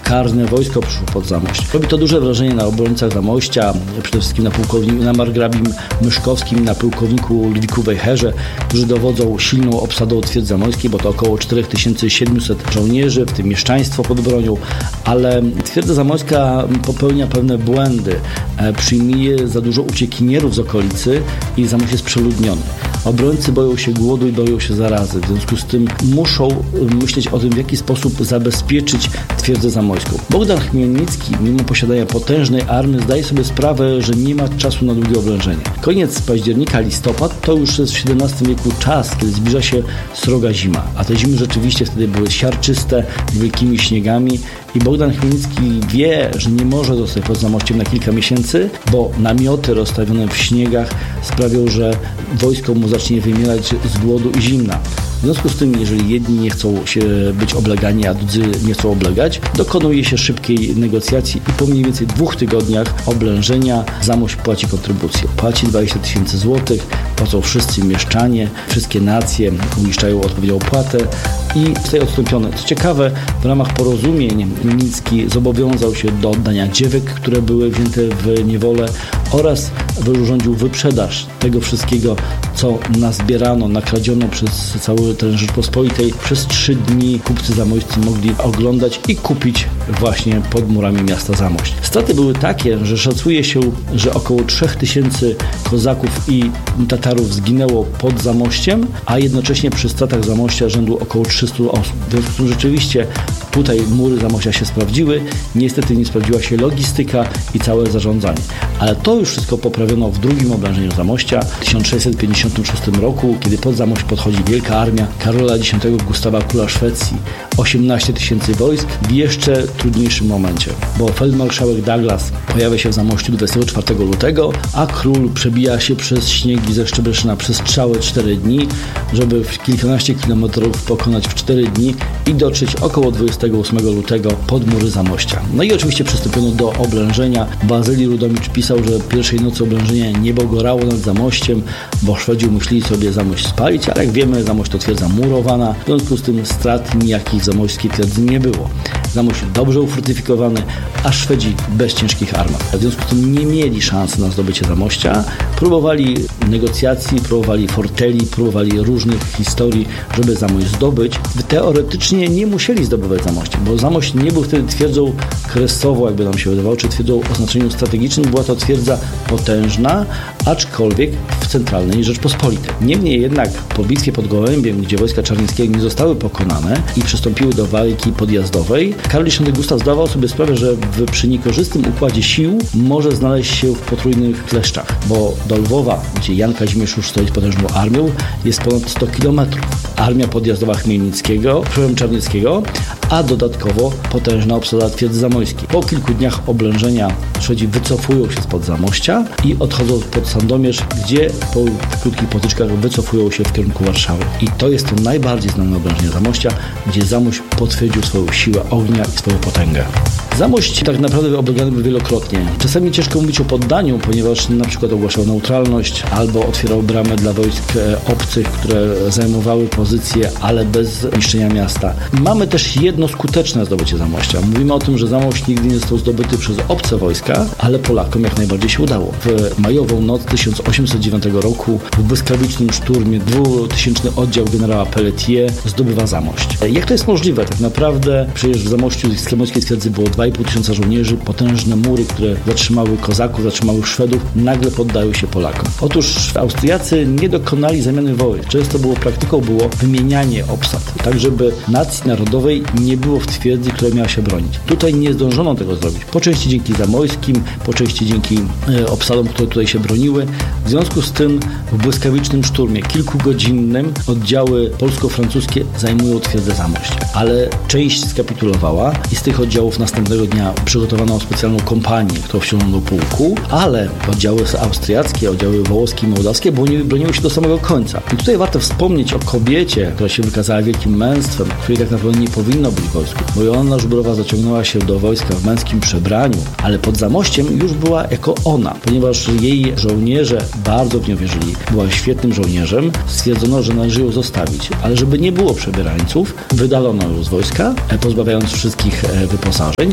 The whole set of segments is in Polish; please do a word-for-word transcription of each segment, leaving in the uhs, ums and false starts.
karne wojsko przyszło pod Zamość. Robi to duże wrażenie na obrońcach Zamościa, przede wszystkim na pułkowniku, na margrabim Myszkowskim, na pułkowniku Ludwiku Wejherze, którzy dowodzą silną obsadą twierdzy zamojskiej, bo to około cztery tysiące siedemset żołnierzy, w tym mieszczaństwo pod bronią, ale twierdza zamojska popełnia pewne błędy. Przyjmuje za dużo uciekinierów z okolicy i Zamość jest przeludniony. Obrońcy boją się głodu i boją się zarazy. W związku z tym muszą myśleć o tym, w jaki sposób zabezpieczyć twierdzę zamojską. Bogdan Chmielnicki, mimo posiadania potężnej armii, zdaje sobie sprawę, że nie ma czasu na długie oblężenie. Koniec października, listopad to już jest w siedemnastym wieku czas, kiedy zbliża się sroga zima. A te zimy rzeczywiście wtedy były siarczyste, z wielkimi śniegami i Bogdan Chmielnicki wie, że nie może zostać pod Zamościem na kilka miesięcy, bo namioty rozstawione w śniegach sprawią, że wojsko mu zacznie wymierać z głodu i zimna. W związku z tym, jeżeli jedni nie chcą się być oblegani, a drudzy nie chcą oblegać, dokonuje się szybkiej negocjacji i po mniej więcej dwóch tygodniach oblężenia Zamość płaci kontrybucję. Płaci dwadzieścia tysięcy złotych, płacą wszyscy mieszczanie, wszystkie nacje uiszczają odpowiednią opłatę i zostaje odstąpione. Co ciekawe, w ramach porozumień Chmielnicki zobowiązał się do oddania dziewek, które były wzięte w niewolę oraz wyrządził wyprzedaż tego wszystkiego, co nazbierano, nakradziono przez cały teren Rzeczpospolitej. Przez trzy dni kupcy zamojscy mogli oglądać i kupić właśnie pod murami miasta Zamość. Straty były takie, że szacuje się, że około trzech tysięcy kozaków i Tatarów zginęło pod Zamościem, a jednocześnie przy stratach Zamościa rzędu około trzystu osób. W związku z tym rzeczywiście tutaj mury Zamościa się sprawdziły. Niestety nie sprawdziła się logistyka i całe zarządzanie. Ale to już wszystko poprawiono w drugim oblężeniu Zamościa w tysiąc sześćset pięćdziesiątym szóstym roku, kiedy pod Zamość podchodzi wielka armia Karola Dziesiątego Gustawa, króla Szwecji. osiemnaście tysięcy wojsk w jeszcze trudniejszym momencie, bo feldmarszałek Douglas pojawia się w Zamościu dwudziestego czwartego lutego, a król przebija się przez śniegi ze Szczebrzeszyna przez całe cztery dni, żeby w kilkanaście kilometrów pokonać w cztery dni i dotrzeć około dwudziestego ósmego lutego pod mury Zamościa. No i oczywiście przystąpiono do oblężenia. Bazylii Rudomicz pisał, że pierwszej nocy oblężenia niebo gorało nad Zamościem, bo Szwedzi myśleli sobie Zamość spalić, ale jak wiemy, Zamość to twierdza murowana, w związku z tym strat nijakich w zamojskiej twierdzy nie było. Zamość dobrze ufortyfikowany, a Szwedzi bez ciężkich armat. W związku z tym nie mieli szansy na zdobycie Zamościa. Próbowali negocjacji, próbowali forteli, próbowali różnych historii, żeby Zamość zdobyć. Teoretycznie nie musieli zdobywać Zamościa, bo Zamość nie był wtedy twierdzą kresową, jakby nam się wydawało, czy twierdzą o znaczeniu strategicznym. Była to twierdza potężna, aczkolwiek w centralnej Rzeczpospolitej. Niemniej jednak po bitwie pod Gołębiem, gdzie wojska Czarnieckiego nie zostały pokonane i przystąpiły do walki podjazdowej, Karol Dziesiąty Gustaw zdawał sobie sprawę, że w, przy niekorzystnym układzie sił może znaleźć się w potrójnych kleszczach, bo do Lwowa, gdzie Jan Kazimierz już stoi z potężną armią, jest ponad sto kilometrów. Armia podjazdowa Chmielnickiego, przepraszam, Czarnieckiego, a dodatkowo potężna obsada twierdzy zamojskiej. Po kilku dniach oblężenia Szwedzi wycofują się spod Zamościa i odchodzą pod Sandomierz, gdzie po krótkich potyczkach wycofują się w kierunku Warszawy. I to jest to najbardziej znane oblężenie Zamościa, gdzie Zamość potwierdził swoją siłę ognia i swoją potęgę. Zamość tak naprawdę oblegany był wielokrotnie. Czasami ciężko mówić o poddaniu, ponieważ na przykład ogłaszał neutralność albo otwierał bramę dla wojsk obcych, które zajmowały pozycje, ale bez niszczenia miasta. Mamy też jedno skuteczne zdobycie Zamościa. Mówimy o tym, że Zamość nigdy nie został zdobyty przez obce wojska, ale Polakom jak najbardziej się udało. W majową noc tysiąc osiemset dziewiątego roku w błyskawicznym szturmie dwutysięczny oddział generała Pelletier zdobywa Zamość. Jak to jest możliwe? Tak naprawdę przecież w Zamościu z zamojskiej twierdzy było dwa i pół tysiąca żołnierzy, potężne mury, które zatrzymały kozaków, zatrzymały Szwedów, nagle poddają się Polakom. Otóż Austriacy nie dokonali zamiany wojsk. Często było praktyką było wymienianie obsad, tak żeby nacji narodowej nie było w twierdzy, która miała się bronić. Tutaj nie zdążono tego zrobić. Po części dzięki zamojskim, po części dzięki e, obsadom, które tutaj się broniły. W związku z tym w błyskawicznym szturmie, kilkugodzinnym, oddziały polsko-francuskie zajmują twierdzę Zamość. Ale część skapitulowała i z tych oddziałów następnego dnia przygotowano specjalną kompanię, którą wciągnął do pułku, ale oddziały austriackie, oddziały wołoskie i mołdawskie broniły, broniły się do samego końca. I tutaj warto wspomnieć o kobiecie, która się wykazała wielkim męstwem, której tak naprawdę nie powinno być w wojsku. Bo Joanna Żubrowa zaciągnęła się do wojska w męskim przebraniu, ale pod Zamościem już była jako ona, ponieważ jej żołnierze bardzo w nią wierzyli. Była świetnym żołnierzem, stwierdzono, że należy ją zostawić, ale żeby nie było przebierańców, wydalono ją z wojska, pozbawiając wszystkich wyposażeń,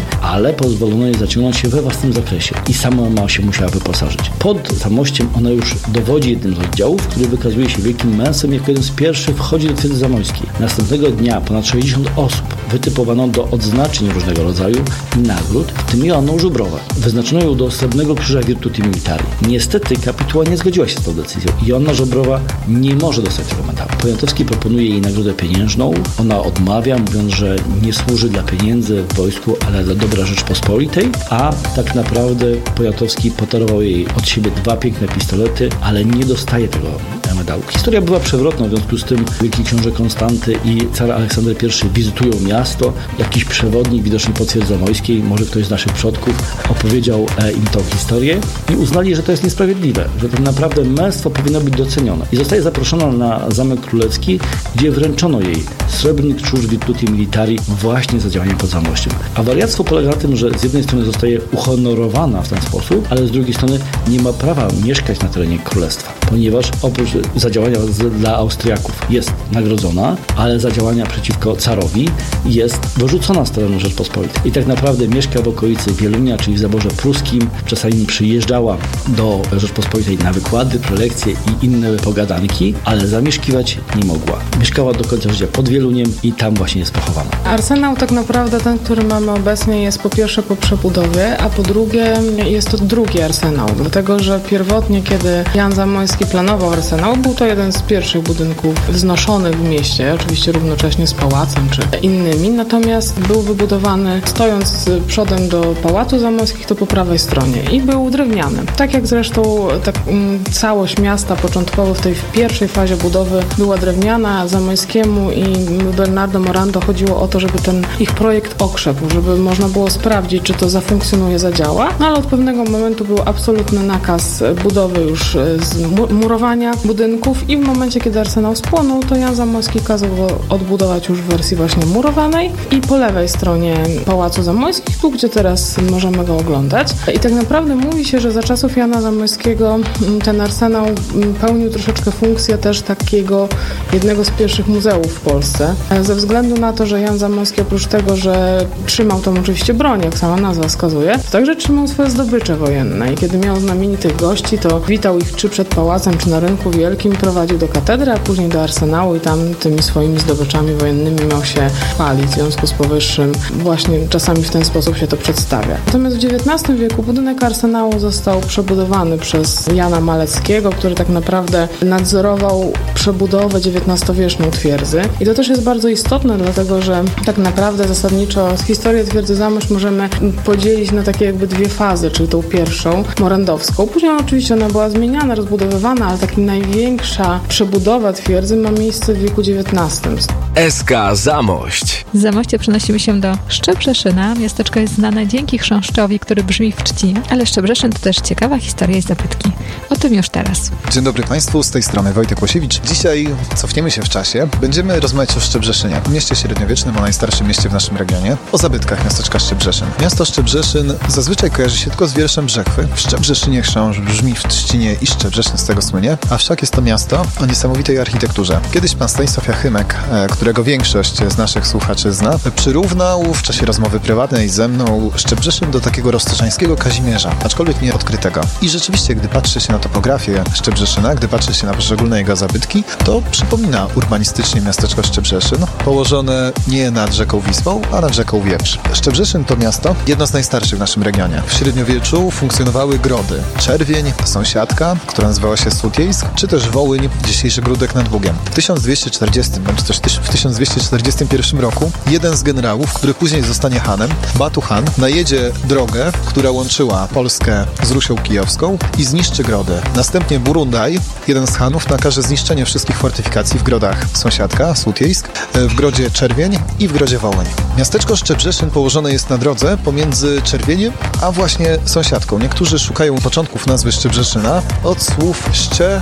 ale pozwolono jej zaciągnąć się we własnym zakresie i sama ma się musiała wyposażyć. Pod Zamościem ona już dowodzi jednym z oddziałów, który wykazuje się wielkim męsem, jako jeden z pierwszych wchodzi do twierdzy zamojskiej. Następnego dnia ponad sześćdziesiąt osób wytypowano do odznaczeń różnego rodzaju i nagród, w tym Joanną Żubrowę. Wyznaczono ją do Srebrnego Krzyża Virtuti Militari. Niestety kapituła nie zgodziła się z tą decyzją i Joanna Żubrowa nie może dostać tego medalu. Poniatowski proponuje jej nagrodę pieniężną. Ona odmawia, mówiąc, że nie służy dla pieniędzy w wojsku, ale dla dobra Rzeczpospolitej, a tak naprawdę Poniatowski podarował jej od siebie dwa piękne pistolety, ale nie dostaje tego medału. Historia była przewrotna, w związku z tym wielki książę Konstanty i car Aleksander I wizytują miasto. Jakiś przewodnik, widocznie po twierdzy zamojskiej, może ktoś z naszych przodków, opowiedział im tą historię i uznali, że to jest niesprawiedliwe, że tak naprawdę męstwo powinno być docenione. I zostaje zaproszona na Zamek Królewski, gdzie wręczono jej Srebrny Krzyż Virtuti Militari właśnie za działania pod Zamościem. A wariactwo polega na tym, że z jednej strony zostaje uhonorowana w ten sposób, ale z drugiej strony nie ma prawa mieszkać na terenie królestwa, ponieważ oprócz za działania z, dla Austriaków jest nagrodzona, ale za działania przeciwko carowi jest wyrzucona z terenu Rzeczpospolitej. I tak naprawdę mieszka w okolicy Wielunia, czyli w zaborze pruskim. Czasami przyjeżdżała do Rzeczpospolitej na wykłady, prelekcje i inne pogadanki, ale zamieszkiwać nie mogła. Mieszkała do końca życia pod Wieluniem i tam właśnie jest pochowana. Arsenał tak naprawdę ten, który mamy obecnie, jest po pierwsze po przebudowie, a po drugie jest to drugi arsenał, dlatego że pierwotnie, kiedy Jan Zamojski planował arsenał, był to jeden z pierwszych budynków wznoszonych w mieście, oczywiście równocześnie z pałacem czy innymi, natomiast był wybudowany stojąc przodem do Pałacu Zamojskich, to po prawej stronie i był drewniany. Tak jak zresztą tak, m, całość miasta początkowo w tej pierwszej fazie budowy była drewniana. Zamojskiemu i Bernardo Morando chodziło o to, żeby ten ich projekt okrzepł, żeby można było sprawdzić, czy to zafunkcjonuje, zadziała, no ale od pewnego momentu był absolutny nakaz budowy już z murowania budynków i w momencie, kiedy arsenał spłonął, to Jan Zamojski kazał go odbudować już w wersji właśnie murowanej i po lewej stronie Pałacu Zamojskich, tu gdzie teraz możemy go oglądać. I tak naprawdę mówi się, że za czasów Jana Zamojskiego ten arsenał pełnił troszeczkę funkcję też takiego jednego z pierwszych muzeów w Polsce. Ze względu na to, że Jan Zamojski oprócz tego, że trzymał tam oczywiście broń, jak sama nazwa wskazuje, to także trzymał swoje zdobycze wojenne i kiedy miał znamienitych gości, to witał ich czy przed pałacem, czy na Rynku Wielkim, prowadził do katedry, a później do arsenału i tam tymi swoimi zdobyczami wojennymi miał się chwalić. W związku z powyższym właśnie czasami w ten sposób się to przedstawia. Natomiast w dziewiętnastym wieku budynek arsenału został przebudowany przez Jana Maleckiego, który tak naprawdę nadzorował przebudowę dziewiętnastowieczną twierdzy. I to też jest bardzo istotne, dlatego że tak naprawdę zasadniczo historię twierdzy Zamość możemy podzielić na takie jakby dwie fazy, czyli tą pierwszą, morandowską. Później oczywiście ona była zmieniana, rozbudowywana, ale taka największa przebudowa twierdzy ma miejsce w wieku dziewiętnastym. S K Zamość. Z Zamościa przenosimy się do Szczebrzeszyna. Miasteczko jest znane dzięki chrząszczowi, który brzmi w czci, ale Szczebrzeszyn to też ciekawa historia i zabytki. O tym już teraz. Dzień dobry Państwu, z tej strony Wojtek Łosiewicz. Dzisiaj cofniemy się w czasie. Będziemy rozmawiać o Szczebrzeszynie, mieście średniowiecznym, o najstarszym mieście w naszym regionie, o zabytkach miasteczka Szczebrzeszyn. Miasto Szczebrzeszyn zazwyczaj kojarzy się tylko z wierszem Brzechwy. W Szczebrzeszynie chrząszcz brzmi w trzcinie i Szczebrzeszyn z tego słynie, a wszak jest to miasto o niesamowitej architekturze. Kiedyś pan Stanisław Jachymek, którego większość z naszych słuchaczy zna, przyrównał w czasie rozmowy prywatnej ze mną Szczebrzeszyn do takiego roztoczańskiego Kazimierza, aczkolwiek nie odkrytego. I rzeczywiście, gdy patrzy się na topografię Szczebrzeszyna, gdy patrzy się na poszczególne jego zabytki, to przypomina urbanistycznie miasteczko Szczebrzeszyn, położone nie nad rzeką Wisłą, a nad rzeką Wieprz. Szczebrzeszyn to miasto, jedno z najstarszych w naszym regionie. W średniowieczu funkcjonowały grody. Czerwień, sąsiadka, która nazywała się Sutiejsk, czy też Wołyń, dzisiejszy Gródek nad Bugiem. W tysiąc dwieście czterdziestym bądź też w tysiąc dwieście czterdziestym pierwszym roku jeden z generałów, który później zostanie Hanem, Batu Han, najedzie drogę, która łączyła Polskę z Rusią Kijowską i zniszczy grody. Następnie Burundaj, jeden z Hanów, nakaże zniszczenie wszystkich fortyfikacji w grodach Sąsiadka, Sutiejsk, w grodzie Czerwień i w grodzie Wołyń. Miasteczko Szczebrzeszyn położone jest na drodze pomiędzy Czerwieniem a właśnie Sąsiadką. Niektórzy szukają początków nazwy Szczebrzeszyna od słów ście, berech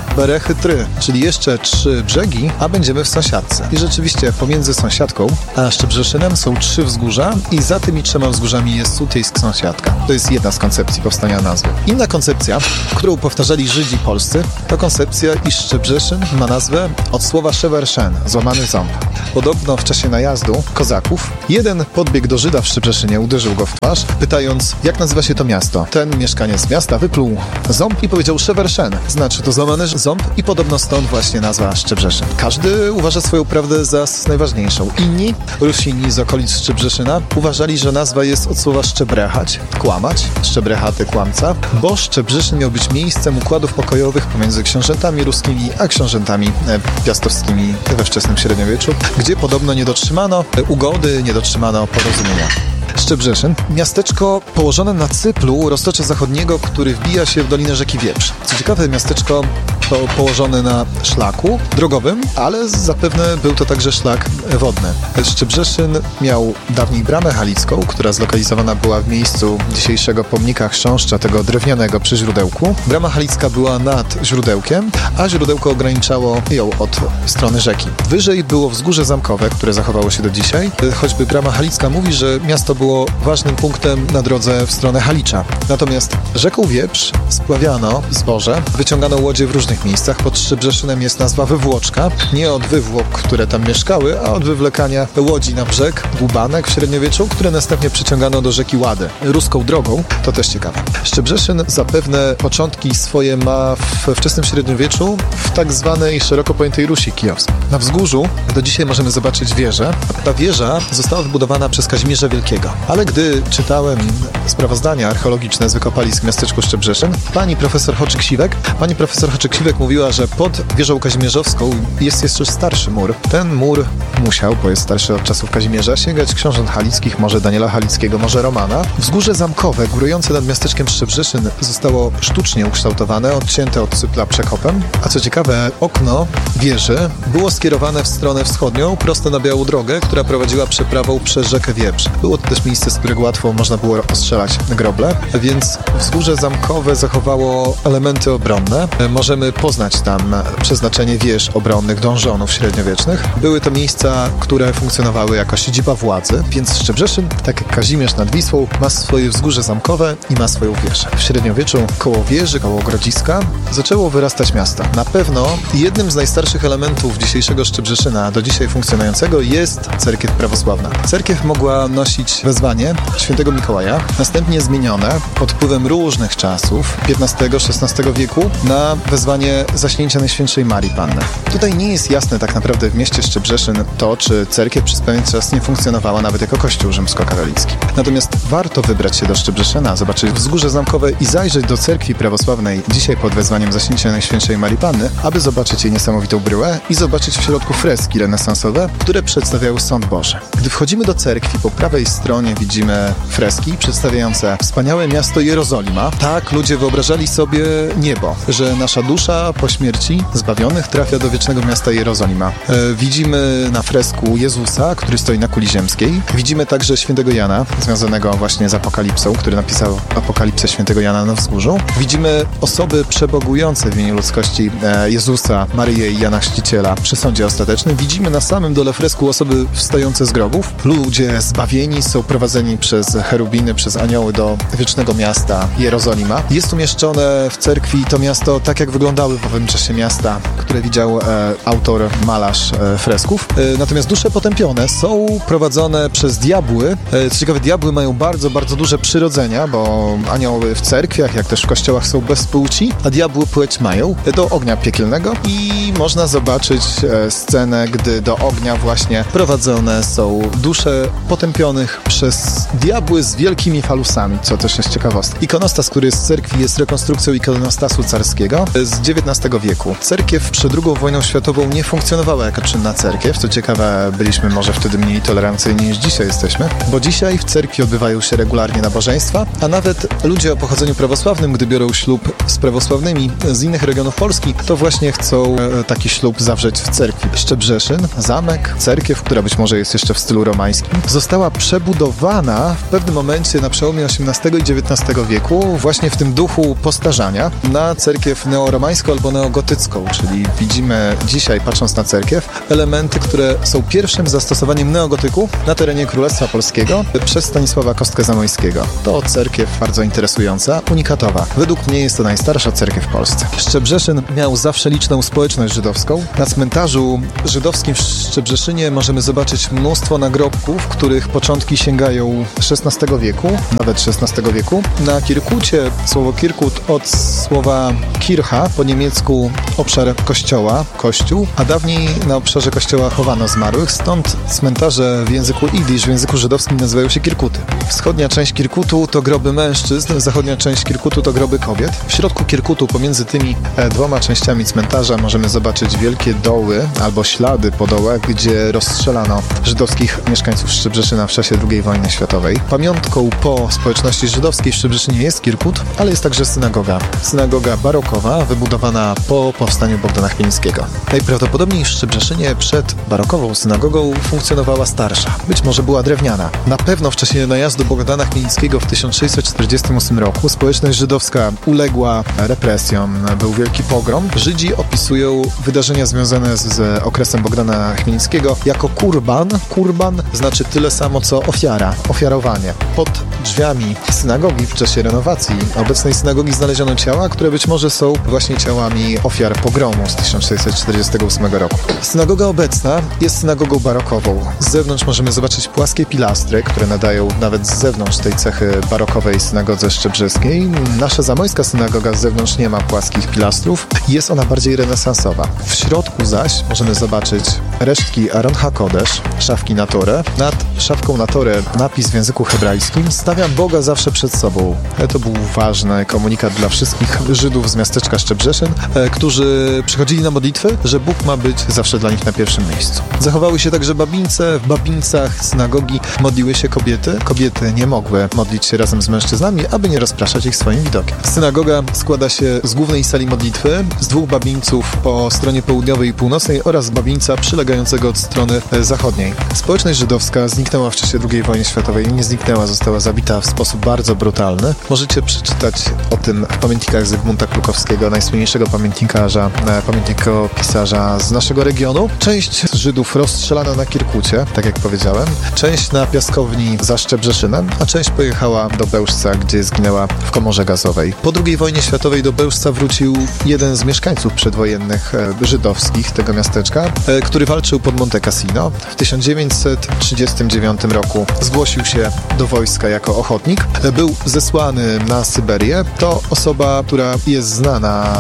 try, czyli jeszcze trzy brzegi, a będziemy w sąsiadce. I rzeczywiście pomiędzy sąsiadką a Szczebrzeszynem są trzy wzgórza i za tymi trzema wzgórzami jest Sutejsk sąsiadka. To jest jedna z koncepcji powstania nazwy. Inna koncepcja, którą powtarzali Żydzi polscy, to koncepcja, iż Szczebrzeszyn ma nazwę od słowa szewerschen, złamany ząb. Podobno w czasie najazdu kozaków jeden podbiegł do Żyda w Szczebrzeszynie, uderzył go w twarz, pytając, jak nazywa się to miasto. Ten mieszkaniec miasta wypluł ząb i powiedział szewerschen, znaczy to złamany ząb i podobno stąd właśnie nazwa Szczebrzeszyn. Każdy uważa swoją prawdę za najważniejszą. Inni, Rusini z okolic Szczebrzeszyna, uważali, że nazwa jest od słowa szczebrechać, kłamać, szczebrechaty, kłamca, bo Szczebrzeszyn miał być miejscem układów pokojowych pomiędzy książętami ruskimi a książętami piastowskimi we wczesnym średniowieczu, gdzie podobno nie dotrzymano ugody, nie dotrzymano porozumienia. Szczebrzeszyn, miasteczko położone na cyplu u roztocza zachodniego, który wbija się w dolinę rzeki Wieprz. Co ciekawe, miasteczko to położone na szlaku drogowym, ale zapewne był to także szlak wodny. Szczebrzeszyn miał dawniej bramę halicką, która zlokalizowana była w miejscu dzisiejszego pomnika chrząszcza, tego drewnianego przy źródełku. Brama halicka była nad źródełkiem, a źródełko ograniczało ją od strony rzeki. Wyżej było wzgórze zamkowe, które zachowało się do dzisiaj. Choćby brama halicka mówi, że miasto było ważnym punktem na drodze w stronę Halicza. Natomiast rzeką Wieprz spławiano zboże, wyciągano łodzie w różnych miejscach. Pod Szczebrzeszynem jest nazwa wywłoczka, nie od wywłok, które tam mieszkały, a od wywlekania łodzi na brzeg, dłubanek w średniowieczu, które następnie przyciągano do rzeki Łady. Ruską drogą, to też ciekawe. Szczebrzeszyn zapewne początki swoje ma w wczesnym średniowieczu w tak zwanej szeroko pojętej Rusi kijowskiej. Na wzgórzu do dzisiaj możemy zobaczyć wieżę. Ta wieża została wybudowana przez Kazimierza Wielkiego. Ale gdy czytałem sprawozdania archeologiczne z wykopalisk w miasteczku Szczebrzeszyn, pani profesor Hoczyk-Siwek, pani profesor Hoczyk-Siwek mówiła, że pod wieżą kazimierzowską jest jeszcze starszy mur. Ten mur musiał, bo jest starszy od czasów Kazimierza, sięgać książąt halickich, może Daniela Halickiego, może Romana. Wzgórze zamkowe, górujące nad miasteczkiem Szczebrzeszyn, zostało sztucznie ukształtowane, odcięte od cypla przekopem. A co ciekawe, okno wieży było skierowane w stronę wschodnią, prosto na Białą Drogę, która prowadziła przeprawą przez rzekę Wieprz. Było to też miejsce, z którego łatwo można było ostrzelać groble, więc wzgórze zamkowe zachowało elementy obronne. Możemy poznać tam przeznaczenie wież obronnych, donżonów średniowiecznych. Były to miejsca, które funkcjonowały jako siedziba władzy, więc Szczebrzeszyn, tak jak Kazimierz nad Wisłą, ma swoje wzgórze zamkowe i ma swoją wieżę. W średniowieczu koło wieży, koło grodziska zaczęło wyrastać miasto. Na pewno jednym z najstarszych elementów dzisiejszego Szczebrzeszyna, do dzisiaj funkcjonującego, jest cerkiew prawosławna. Cerkiew mogła nosić wezwanie świętego Mikołaja, następnie zmienione pod wpływem różnych czasów piętnastego szesnastego wieku na wezwanie zaśnięcia Najświętszej Marii Panny. Tutaj nie jest jasne tak naprawdę w mieście Szczebrzeszyn to, czy cerkiew przez pewien czas nie funkcjonowała nawet jako kościół rzymskokatolicki. Natomiast warto wybrać się do Szczebrzeszyna, zobaczyć wzgórze zamkowe i zajrzeć do cerkwi prawosławnej dzisiaj pod wezwaniem zaśnięcia Najświętszej Marii Panny, aby zobaczyć jej niesamowitą bryłę i zobaczyć w środku freski renesansowe, które przedstawiały sąd Boży. Gdy wchodzimy do cerkwi, po prawej stronie widzimy freski przedstawiające wspaniałe miasto Jerozolima. Tak ludzie wyobrażali sobie niebo, że nasza dusza po śmierci zbawionych trafia do wiecznego miasta Jerozolima. E, widzimy na fresku Jezusa, który stoi na kuli ziemskiej. Widzimy także świętego Jana, związanego właśnie z Apokalipsą, który napisał Apokalipsę świętego Jana na wzgórzu. Widzimy osoby przebogujące w imieniu ludzkości e, Jezusa, Maryję i Jana Chrzciciela przy sądzie ostatecznym. Widzimy na samym dole fresku osoby wstające z grobów. Ludzie zbawieni są prowadzeni przez cherubiny, przez anioły do wiecznego miasta Jerozolima. Jest umieszczone w cerkwi to miasto tak, jak wyglądały w owym czasie miasta, które widział e, autor, malarz e, fresków. E, natomiast dusze potępione są prowadzone przez diabły. E, co ciekawe, diabły mają bardzo, bardzo duże przyrodzenia, bo anioły w cerkwiach, jak też w kościołach są bez płci, a diabły płeć mają do ognia piekielnego i można zobaczyć e, scenę, gdy do ognia właśnie prowadzone są dusze potępionych przez diabły z wielkimi falusami, co też jest ciekawostka. Ikonostas, który jest z cerkwi, jest rekonstrukcją ikonostasu carskiego z dziewiętnastego wieku. Cerkiew przed drugą wojną światową nie funkcjonowała jako czynna cerkiew. Co ciekawe, byliśmy może wtedy mniej tolerancyjni niż dzisiaj jesteśmy, bo dzisiaj w cerkwi odbywają się regularnie nabożeństwa, a nawet ludzie o pochodzeniu prawosławnym, gdy biorą ślub z prawosławnymi z innych regionów Polski, to właśnie chcą taki ślub zawrzeć w cerkwi. Szczebrzeszyn, zamek, cerkiew, która być może jest jeszcze w stylu romańskim, została przebudowana w pewnym momencie na przełomie osiemnastego i dziewiętnastego wieku, właśnie w tym duchu postarzania, na cerkiew neoromańską, neobarocką albo neogotycką, czyli widzimy dzisiaj, patrząc na cerkiew, elementy, które są pierwszym zastosowaniem neogotyku na terenie Królestwa Polskiego przez Stanisława Kostkę-Zamojskiego. To cerkiew bardzo interesująca, unikatowa. Według mnie jest to najstarsza cerkiew w Polsce. Szczebrzeszyn miał zawsze liczną społeczność żydowską. Na cmentarzu żydowskim w Szczebrzeszynie możemy zobaczyć mnóstwo nagrobków, których początki sięgają szesnastego wieku, nawet szesnastego wieku. Na Kirkucie, słowo Kirkut od słowa Kircha, po niemiecku obszar kościoła, kościół, a dawniej na obszarze kościoła chowano zmarłych, stąd cmentarze w języku jidysz, w języku żydowskim nazywają się Kirkuty. Wschodnia część Kirkutu to groby mężczyzn, zachodnia część Kirkutu to groby kobiet. W środku Kirkutu, pomiędzy tymi dwoma częściami cmentarza, możemy zobaczyć wielkie doły albo ślady po dołach, gdzie rozstrzelano żydowskich mieszkańców Szczebrzeszyna w czasie drugiej wojny światowej. Pamiątką po społeczności żydowskiej w Szczebrzeszynie jest Kirkut, ale jest także synagoga. Synagoga barokowa, wybudowana po powstaniu Bogdana Chmielnickiego. Najprawdopodobniej w Szczebrzeszynie przed barokową synagogą funkcjonowała starsza. Być może była drewniana. Na pewno w czasie najazdu Bogdana Chmielnickiego w tysiąc sześćset czterdziestym ósmym roku społeczność żydowska uległa represjom. Był wielki pogrom. Żydzi opisują wydarzenia związane z, z okresem Bogdana Chmielnickiego jako kurban. Kurban znaczy tyle samo co ofiara, ofiarowanie. Pod drzwiami synagogi w czasie renowacji obecnej synagogi znaleziono ciała, które być może są właśnie ciałami ofiar pogromu z tysiąc sześćset czterdziestego ósmego roku. Synagoga obecna jest synagogą barokową. Z zewnątrz możemy zobaczyć płaskie pilastry, które nadają nawet z zewnątrz tej cechy barokowej synagodze szczebrzeskiej. Nasza zamojska synagoga z zewnątrz nie ma płaskich pilastrów. Jest ona bardziej renesansowa. W środku zaś możemy zobaczyć resztki Aron HaKodesz, szafki na Torę. Nad szafką na Torę napis w języku hebrajskim: stawiam Boga zawsze przed sobą. To był ważny komunikat dla wszystkich Żydów z miasteczka Szczebrzeszyn, którzy przychodzili na modlitwy, że Bóg ma być zawsze dla nich na pierwszym miejscu. Zachowały się także babince. W babincach synagogi modliły się kobiety. Kobiety nie mogły modlić się razem z mężczyznami, aby nie rozpraszać ich swoim widokiem. Synagoga składa się z głównej sali modlitwy, z dwóch babińców po stronie południowej i północnej oraz babińca przylegającego od strony zachodniej. Społeczność żydowska zniknęła w czasie drugiej wojny światowej. Nie zniknęła, została zabita w sposób bardzo brutalny. Możecie przeczytać o tym w pamiętnikach Zygmunta Krukowskiego, najsłynniejszego pamiętnikarza, pamiętnikopisarza z naszego regionu. Część Żydów rozstrzelano na Kirkucie, tak jak powiedziałem. Część na piaskowni za Szczebrzeszynem, a część pojechała do Bełżca, gdzie zginęła w komorze gazowej. Po drugiej wojnie światowej do Bełżca wrócił jeden z mieszkańców przedwojennych e, żydowskich tego miasteczka, e, który walczył pod Monte Cassino. W tysiąc dziewięćset trzydziestym dziewiątym roku zgłosił się do wojska jako ochotnik. E, był zesłany na Syberię. To osoba, która jest znana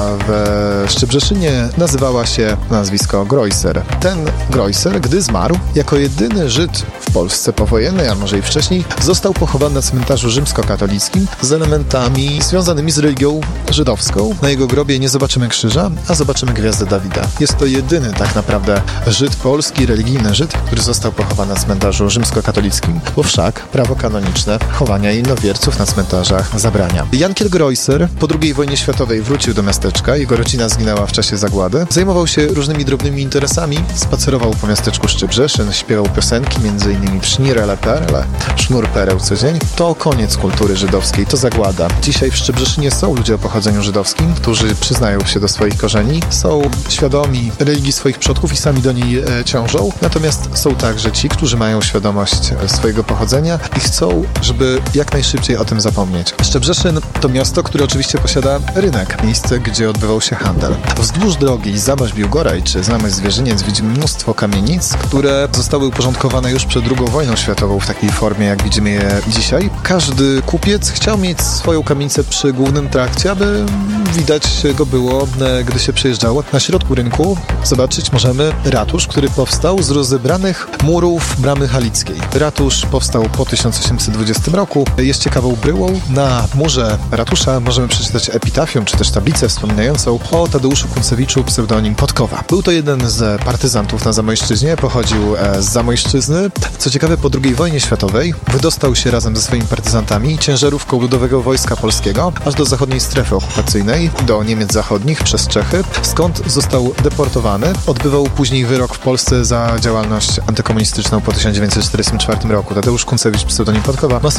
w Szczebrzeszynie, nazywała się nazwisko Greuser. Ten Greuser, gdy zmarł, jako jedyny Żyd w Polsce powojennej, a może i wcześniej, został pochowany na cmentarzu rzymskokatolickim z elementami związanymi z religią żydowską. Na jego grobie nie zobaczymy krzyża, a zobaczymy gwiazdę Dawida. Jest to jedyny tak naprawdę Żyd polski, religijny Żyd, który został pochowany na cmentarzu rzymskokatolickim, bo wszak prawo kanoniczne chowania innowierców na cmentarzach zabrania. Jankiel Greuser po drugiej wojnie światowej wrócił do miasteczka, jego rodzina zginęła w czasie zagłady. Zajmował się różnymi drobnymi interesami, spacerował po miasteczku Szczebrzeszyn, śpiewał piosenki, między innymi Psznirele Perle, Sznur Pereł co dzień. To koniec kultury żydowskiej, to zagłada. Dzisiaj w Szczebrzeszynie są ludzie o pochodzeniu żydowskim, którzy przyznają się do swoich korzeni, są świadomi religii swoich przodków i sami do niej e, ciążą. Natomiast są także ci, którzy mają świadomość swojego pochodzenia i chcą, żeby jak najszybciej o tym zapomnieć. Szczebrzeszyn to miasto, które oczywiście posiada rynek, miejsce, gdzie odbywał się handel. Wzdłuż drogi Zamość-Biłgoraj czy Zamość-Zwierzyniec widzimy mnóstwo kamienic, które zostały uporządkowane już przed drugą wojną światową w takiej formie, jak widzimy je dzisiaj. Każdy kupiec chciał mieć swoją kamienicę przy głównym trakcie, aby widać go było, gdy się przejeżdżało. Na środku rynku zobaczyć możemy ratusz, który powstał z rozebranych murów bramy halickiej. Ratusz powstał po tysiąc osiemset dwudziestym roku. Jest ciekawą bryłą. Na murze ratusza możemy przeczytać epitafium, czy też tablicę wspominającą o Tadeuszu Kuncewiczu, pseudonim Podkowa. Był to jeden z partyzantów na Zamojszczyźnie, pochodził z Zamojszczyzny. Co ciekawe, po drugiej wojnie światowej wydostał się razem ze swoimi partyzantami ciężarówką Ludowego Wojska Polskiego aż do zachodniej strefy okupacyjnej, do Niemiec Zachodnich przez Czechy, skąd został deportowany. Odbywał później wyrok w Polsce za działalność antykomunistyczną po tysiąc dziewięćset czterdziestym czwartym roku. Tadeusz Kuncewicz, pseudonim Podkowa, ma swoją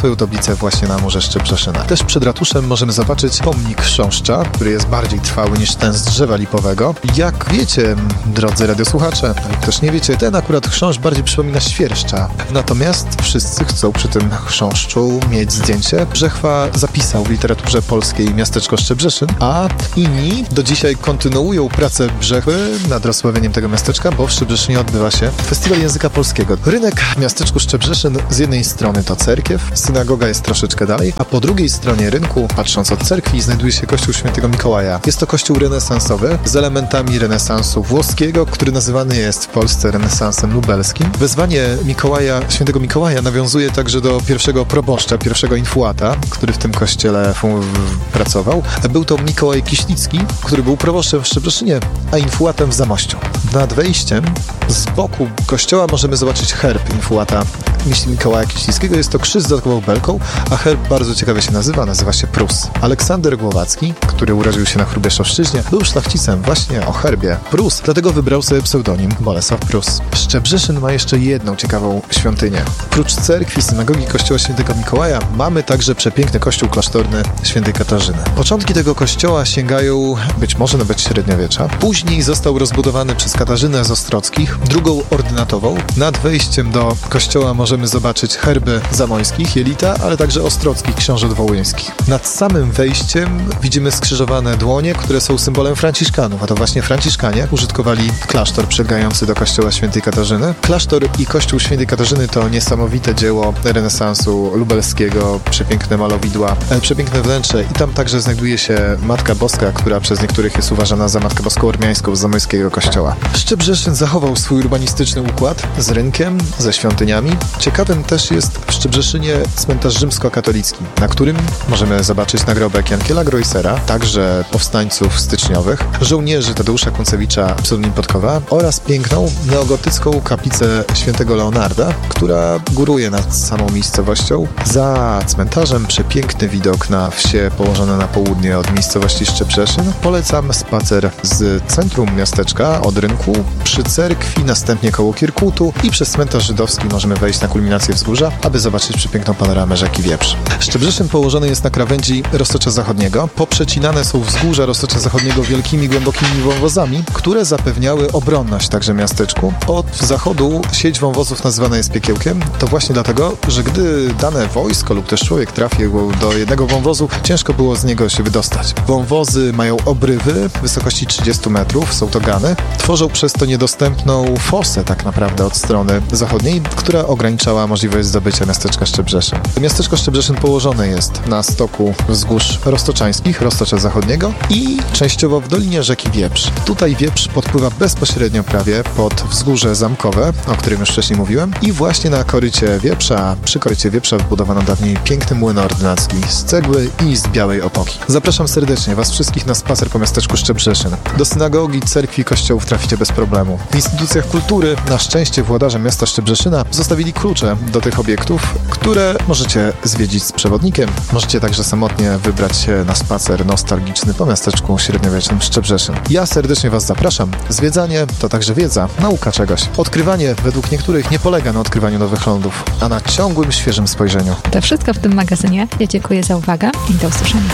swoją tablicę właśnie na Morze Szczebrzeszyna. Też przed ratuszem możemy zobaczyć pomnik chrząszcza, który jest bardziej trwały niż ten z drzewa lipowego. Jak wiecie, drodzy radiosłuchacze, jak też nie wiecie, ten akurat chrząszcz bardziej przypomina świerszcza. Natomiast wszyscy chcą przy tym chrząszczu mieć zdjęcie. Brzechwa zapisał w literaturze polskiej miasteczko Szczebrzeszyn, a inni do dzisiaj kontynuują pracę Brzechwy nad rozsławieniem tego miasteczka, bo w Szczebrzeszynie odbywa się Festiwal Języka Polskiego. Rynek w miasteczku Szczebrzeszyn z jednej strony to cerkiew, synagoga jest troszeczkę dalej, a po drugiej stronie rynku, patrząc od cerkwi, znajduje się kościół Świętego Mikołaja. Jest to kościół renesansowy z elementami renesansu włoskiego, który nazywany jest w Polsce renesansem lubelskim. Wezwanie Mikołaja, Świętego Mikołaja nawiązuje także do pierwszego proboszcza, pierwszego infuata, który w tym kościele pracował. Był to Mikołaj Kiślicki, który był proboszczem w Szczebrzeszynie, a infuatem w Zamościu. Nad wejściem z boku kościoła możemy zobaczyć herb infuata Mikołaja Kiślickiego. Jest to krzyż z dodatkową belką, a herb bardzo ciekawie się nazywa, nazywa się Prus. Aleksander Głowacki, który urodził się na Hrubieszowszczyźnie, był szlachcicem właśnie o herbie Prus, dlatego wybrał sobie pseudonim Bolesław Prus. Szczebrzeszyn ma jeszcze jedną ciekawą świątynię. Prócz cerkwi, synagogi kościoła Świętego Mikołaja mamy także przepiękny kościół klasztorny Świętej Katarzyny. Początki tego kościoła sięgają być może nawet średniowiecza. Później został rozbudowany przez Katarzynę z Ostrockich, drugą ordynatową. Nad wejściem do kościoła możemy zobaczyć herby zamojskich, jelita, ale także ostrockich książąt wołyńskich. Nad samym wejściem widzimy skrzyżowane dłonie, które są symbolem franciszkanów, a to właśnie franciszkanie użytkowali klasztor przylegający do kościoła Świętej Katarzyny. Klasztor i kościół Świętej Katarzyny to niesamowite dzieło renesansu lubelskiego, przepiękne malowidła, przepiękne wnętrze i tam także znajduje się Matka Boska, która przez niektórych jest uważana za Matkę Boską Ormiańską z zamojskiego kościoła. Szczebrzeszyn zachował swój urbanistyczny układ z rynkiem, ze świątyniami. Ciekawym też jest w Szczebrzeszynie cmentarz rzymskokatolicki, na którym możemy zobaczyć nagrobek Jankiela Grojsera, także powstańców styczniowych, żołnierzy Tadeusza Kuncewicza, pseudonim Podkowa, oraz piękną neogotycką kaplicę świętego Leonarda, która góruje nad samą miejscowością. Za cmentarzem przepiękny widok na wsie położone na południe od miejscowości Szczebrzeszyn. Polecam spacer z centrum miasteczka, od rynku, przy cerkwi, następnie koło Kirkutu i przez cmentarz żydowski możemy wejść na kulminację wzgórza, aby zobaczyć przepiękną panoramę rzeki Wieprz. Szczebrzeszyn położony jest na krawędzi Roztocza Zachodniego. Poprzecinane są wzgórza Roztocza Zachodniego wielkimi, głębokimi wąwozami, które zapewniały obronność także miasteczku. Od zachodu sieć wąwozów nazywana jest Piekiełkiem. To właśnie dlatego, że gdy dane wojsko lub też człowiek trafił do jednego wąwozu, ciężko było z niego się wydostać. Wąwozy mają obrywy wysokości trzydzieści metrów, są to gany. Tworzą przez to niedostępną fosę tak naprawdę od strony zachodniej, która ograniczała możliwość zdobycia miasteczka Szczebrzeszyn. Miasteczko Szczebrzeszyn położone jest na stoku wzgórz roztoczańskich, Roztocza Zachodniego i częściowo w dolinie rzeki Wieprz. Tutaj Wieprz podpływa bezpośrednio prawie pod wzgórze zamkowe, o którym już wcześniej mówiłem, i właśnie na korycie Wieprza, przy korycie Wieprza wbudowano dawniej piękny młyn ordynacki z cegły i z białej opoki. Zapraszam serdecznie Was wszystkich na spacer po miasteczku Szczebrzeszyn. Do synagogi, cerkwi, kościołów traficie bez problemu. W instytucjach kultury, na szczęście włodarze miasta Szczebrzeszyna zostawili klucze do tych obiektów, które możecie zwiedzić z przewodnikiem. Możecie także samotnie wybrać się na spacer nostalgiczny po miasteczku średniowiecznym Szczebrzeszyn. Ja serdecznie Was zapraszam. Zwiedzanie to także wiedza, nauka czegoś. Odkrywanie według niektórych nie polega na odkrywaniu nowych lądów, a na ciągłym, świeżym spojrzeniu. To wszystko w tym magazynie. Ja dziękuję za uwagę i do usłyszenia.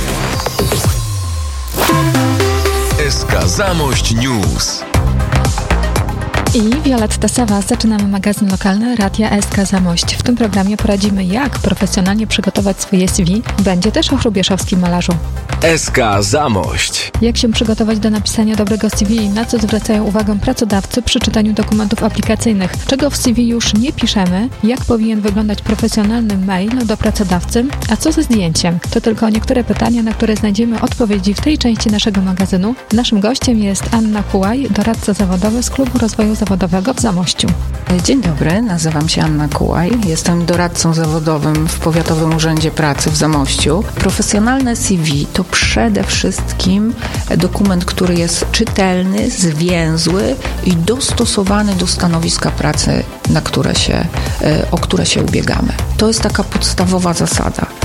S K Zamość News. I Violetta Sawa, zaczynamy magazyn lokalny Radia S K Zamość. W tym programie poradzimy, jak profesjonalnie przygotować swoje C V. Będzie też o hrubieszowskim malarzu. S K Zamość. Jak się przygotować do napisania dobrego C V i na co zwracają uwagę pracodawcy przy czytaniu dokumentów aplikacyjnych. Czego w C V już nie piszemy, jak powinien wyglądać profesjonalny mail do pracodawcy, a co ze zdjęciem. To tylko niektóre pytania, na które znajdziemy odpowiedzi w tej części naszego magazynu. Naszym gościem jest Anna Kułaj, doradca zawodowy z Klubu Rozwoju Zawodowego w Zamościu. Dzień dobry, nazywam się Anna Kułaj. Jestem doradcą zawodowym w Powiatowym Urzędzie Pracy w Zamościu. Profesjonalne C V to przede wszystkim dokument, który jest czytelny, zwięzły i dostosowany do stanowiska pracy, na które się, o które się ubiegamy. To jest taka podstawowa zasada.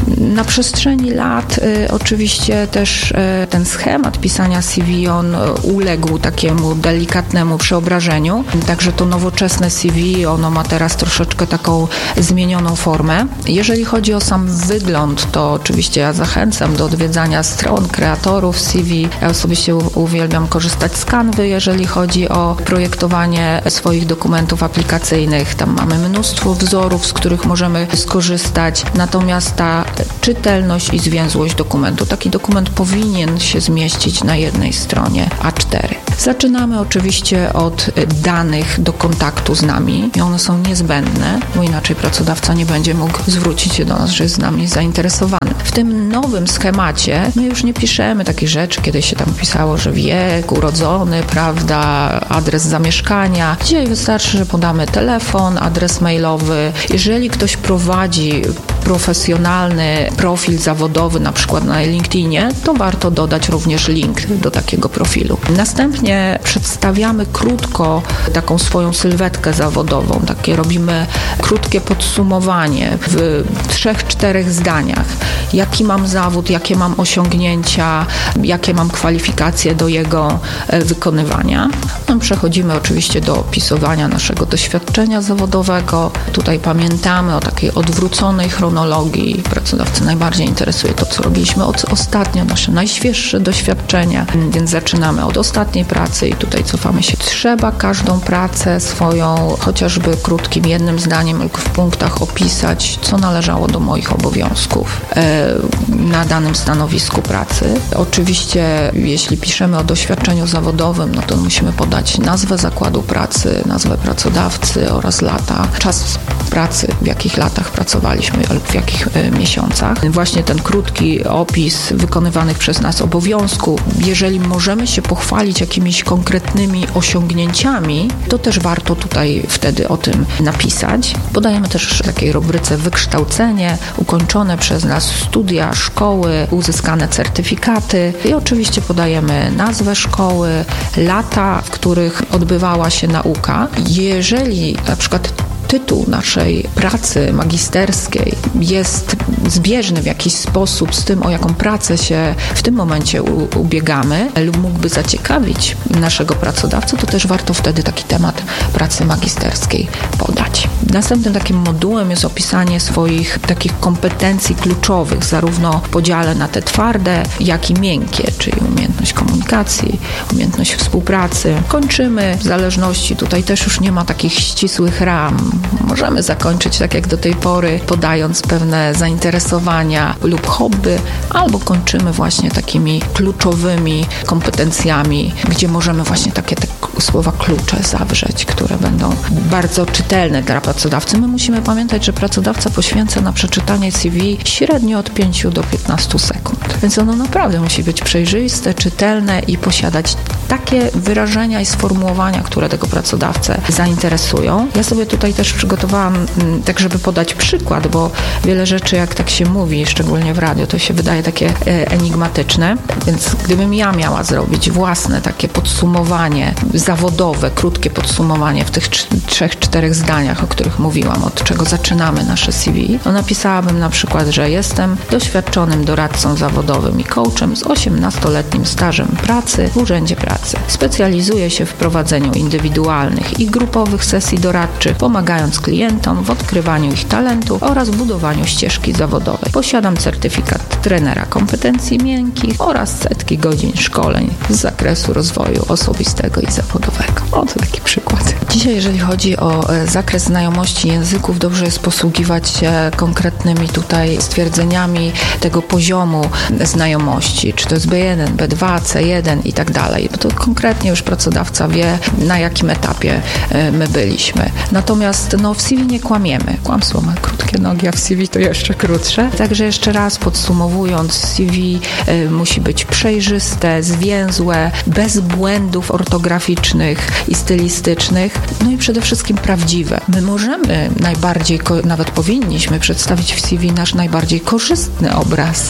Na przestrzeni lat y, oczywiście też y, ten schemat pisania C V on y, uległ takiemu delikatnemu przeobrażeniu, także to nowoczesne C V ono ma teraz troszeczkę taką zmienioną formę. Jeżeli chodzi o sam wygląd, to oczywiście ja zachęcam do odwiedzania stron kreatorów C V. Ja osobiście u- uwielbiam korzystać z Canvy, jeżeli chodzi o projektowanie swoich dokumentów aplikacyjnych. Tam mamy mnóstwo wzorów, z których możemy skorzystać, natomiast ta czytelność i zwięzłość dokumentu. Taki dokument powinien się zmieścić na jednej stronie A cztery. Zaczynamy oczywiście od danych do kontaktu z nami i one są niezbędne, bo inaczej pracodawca nie będzie mógł zwrócić się do nas, że jest z nami zainteresowany. W tym nowym schemacie my już nie piszemy takich rzeczy, kiedyś się tam pisało, że wiek, urodzony, prawda, adres zamieszkania. Dzisiaj wystarczy, że podamy telefon, adres mailowy. Jeżeli ktoś prowadzi profesjonalny profil zawodowy, na przykład na LinkedInie, to warto dodać również link do takiego profilu. Następnie przedstawiamy krótko taką swoją sylwetkę zawodową. Takie robimy krótkie podsumowanie w trzech, czterech zdaniach. Jaki mam zawód, jakie mam osiągnięcia, jakie mam kwalifikacje do jego wykonywania. No, przechodzimy oczywiście do opisywania naszego doświadczenia zawodowego. Tutaj pamiętamy o takiej odwróconej chronologii. Pracodawcy najbardziej interesuje to, co robiliśmy od ostatnio, nasze najświeższe doświadczenia, więc zaczynamy od ostatniej pracy i tutaj cofamy się. Trzeba każdą pracę swoją, chociażby krótkim jednym zdaniem lub w punktach opisać, co należało do moich obowiązków e, na danym stanowisku pracy. Oczywiście, jeśli piszemy o doświadczeniu zawodowym, no to musimy podać nazwę zakładu pracy, nazwę pracodawcy oraz lata, czas pracy, w jakich latach pracowaliśmy lub w jakich e, miesiącach. Właśnie ten krótki opis wykonywanych przez nas obowiązków. Jeżeli możemy się pochwalić jakimiś konkretnymi osiągnięciami, to też warto tutaj wtedy o tym napisać. Podajemy też w takiej rubryce wykształcenie, ukończone przez nas studia, szkoły, uzyskane certyfikaty i oczywiście podajemy nazwę szkoły, lata, w których odbywała się nauka. Jeżeli na przykład tytuł naszej pracy magisterskiej jest zbieżny w jakiś sposób z tym, o jaką pracę się w tym momencie u- ubiegamy lub mógłby zaciekawić naszego pracodawcę, to też warto wtedy taki temat pracy magisterskiej podać. Następnym takim modułem jest opisanie swoich takich kompetencji kluczowych, zarówno w podziale na te twarde, jak i miękkie, czyli umiejętność komunikacji, umiejętność współpracy. Kończymy w zależności, tutaj też już nie ma takich ścisłych ram. Możemy zakończyć tak jak do tej pory, podając pewne zainteresowania lub hobby, albo kończymy właśnie takimi kluczowymi kompetencjami, gdzie możemy właśnie takie te słowa klucze zawrzeć, które będą bardzo czytelne dla pracodawcy. My musimy pamiętać, że pracodawca poświęca na przeczytanie C V średnio od pięciu do piętnastu sekund. Więc ono naprawdę musi być przejrzyste, czytelne i posiadać takie wyrażenia i sformułowania, które tego pracodawcę zainteresują. Ja sobie tutaj też przygotowałam tak, żeby podać przykład, bo wiele rzeczy, jak tak się mówi, szczególnie w radiu, to się wydaje takie enigmatyczne. Więc gdybym ja miała zrobić własne takie podsumowanie zawodowe, krótkie podsumowanie w tych trzech, czterech zdaniach, o których mówiłam, od czego zaczynamy nasze C V, to napisałabym na przykład, że jestem doświadczonym doradcą zawodowym i coachem z osiemnastoletnim stażem pracy w Urzędzie Pracy. Specjalizuję się w prowadzeniu indywidualnych i grupowych sesji doradczych, pomagając klientom w odkrywaniu ich talentów oraz budowaniu ścieżki zawodowej. Posiadam certyfikat trenera kompetencji miękkich oraz setki godzin szkoleń z zakresu rozwoju osobistego i zawodowego. O, to taki przykład. Dzisiaj, jeżeli chodzi o zakres znajomości języków, dobrze jest posługiwać się konkretnymi tutaj stwierdzeniami tego poziomu znajomości, czy to jest B jeden, B dwa, C jeden i tak dalej, bo to konkretnie już pracodawca wie, na jakim etapie my byliśmy. Natomiast no, w C V nie kłamiemy. Kłamstwo ma krótkie nogi, a w C V to jeszcze krótsze. Także jeszcze raz podsumowując, C V y, musi być przejrzyste, zwięzłe, bez błędów ortograficznych i stylistycznych, no i przede wszystkim prawdziwe. My możemy najbardziej, nawet powinniśmy przedstawić w C V nasz najbardziej korzystny obraz,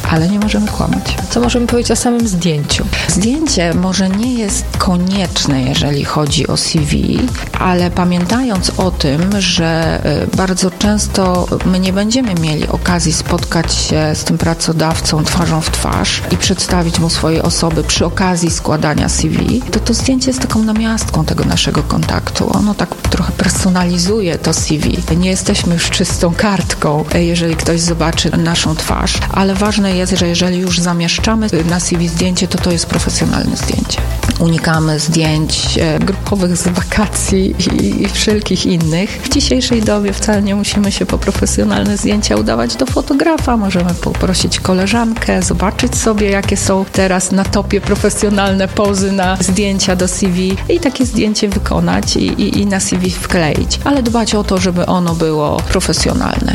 ale nie możemy kłamać. Co możemy powiedzieć o samym zdjęciu? Zdjęcie może nie jest konieczne, jeżeli chodzi o C V, ale pamiętając o tym, że bardzo często my nie będziemy mieli okazji spotkać się z tym pracodawcą twarzą w twarz i przedstawić mu swojej osoby przy okazji składania C V, to to zdjęcie jest taką namiastką tego naszego kontaktu. Ono tak trochę personalizuje to C V. Nie jesteśmy już czystą kartką, jeżeli ktoś zobaczy naszą twarz, ale ważne jest, że jeżeli już zamieszczamy na C V zdjęcie, to to jest profesjonalne zdjęcie. Unikamy zdjęć grupowych z wakacji i, i wszelkich innych. W dzisiejszej dobie wcale nie musimy się po profesjonalne zdjęcia udawać do fotografa. Możemy poprosić koleżankę, zobaczyć sobie, jakie są teraz na topie profesjonalne pozy na zdjęcia do C V i takie zdjęcie wykonać i, i, i na C V wkleić. Ale dbać o to, żeby ono było profesjonalne.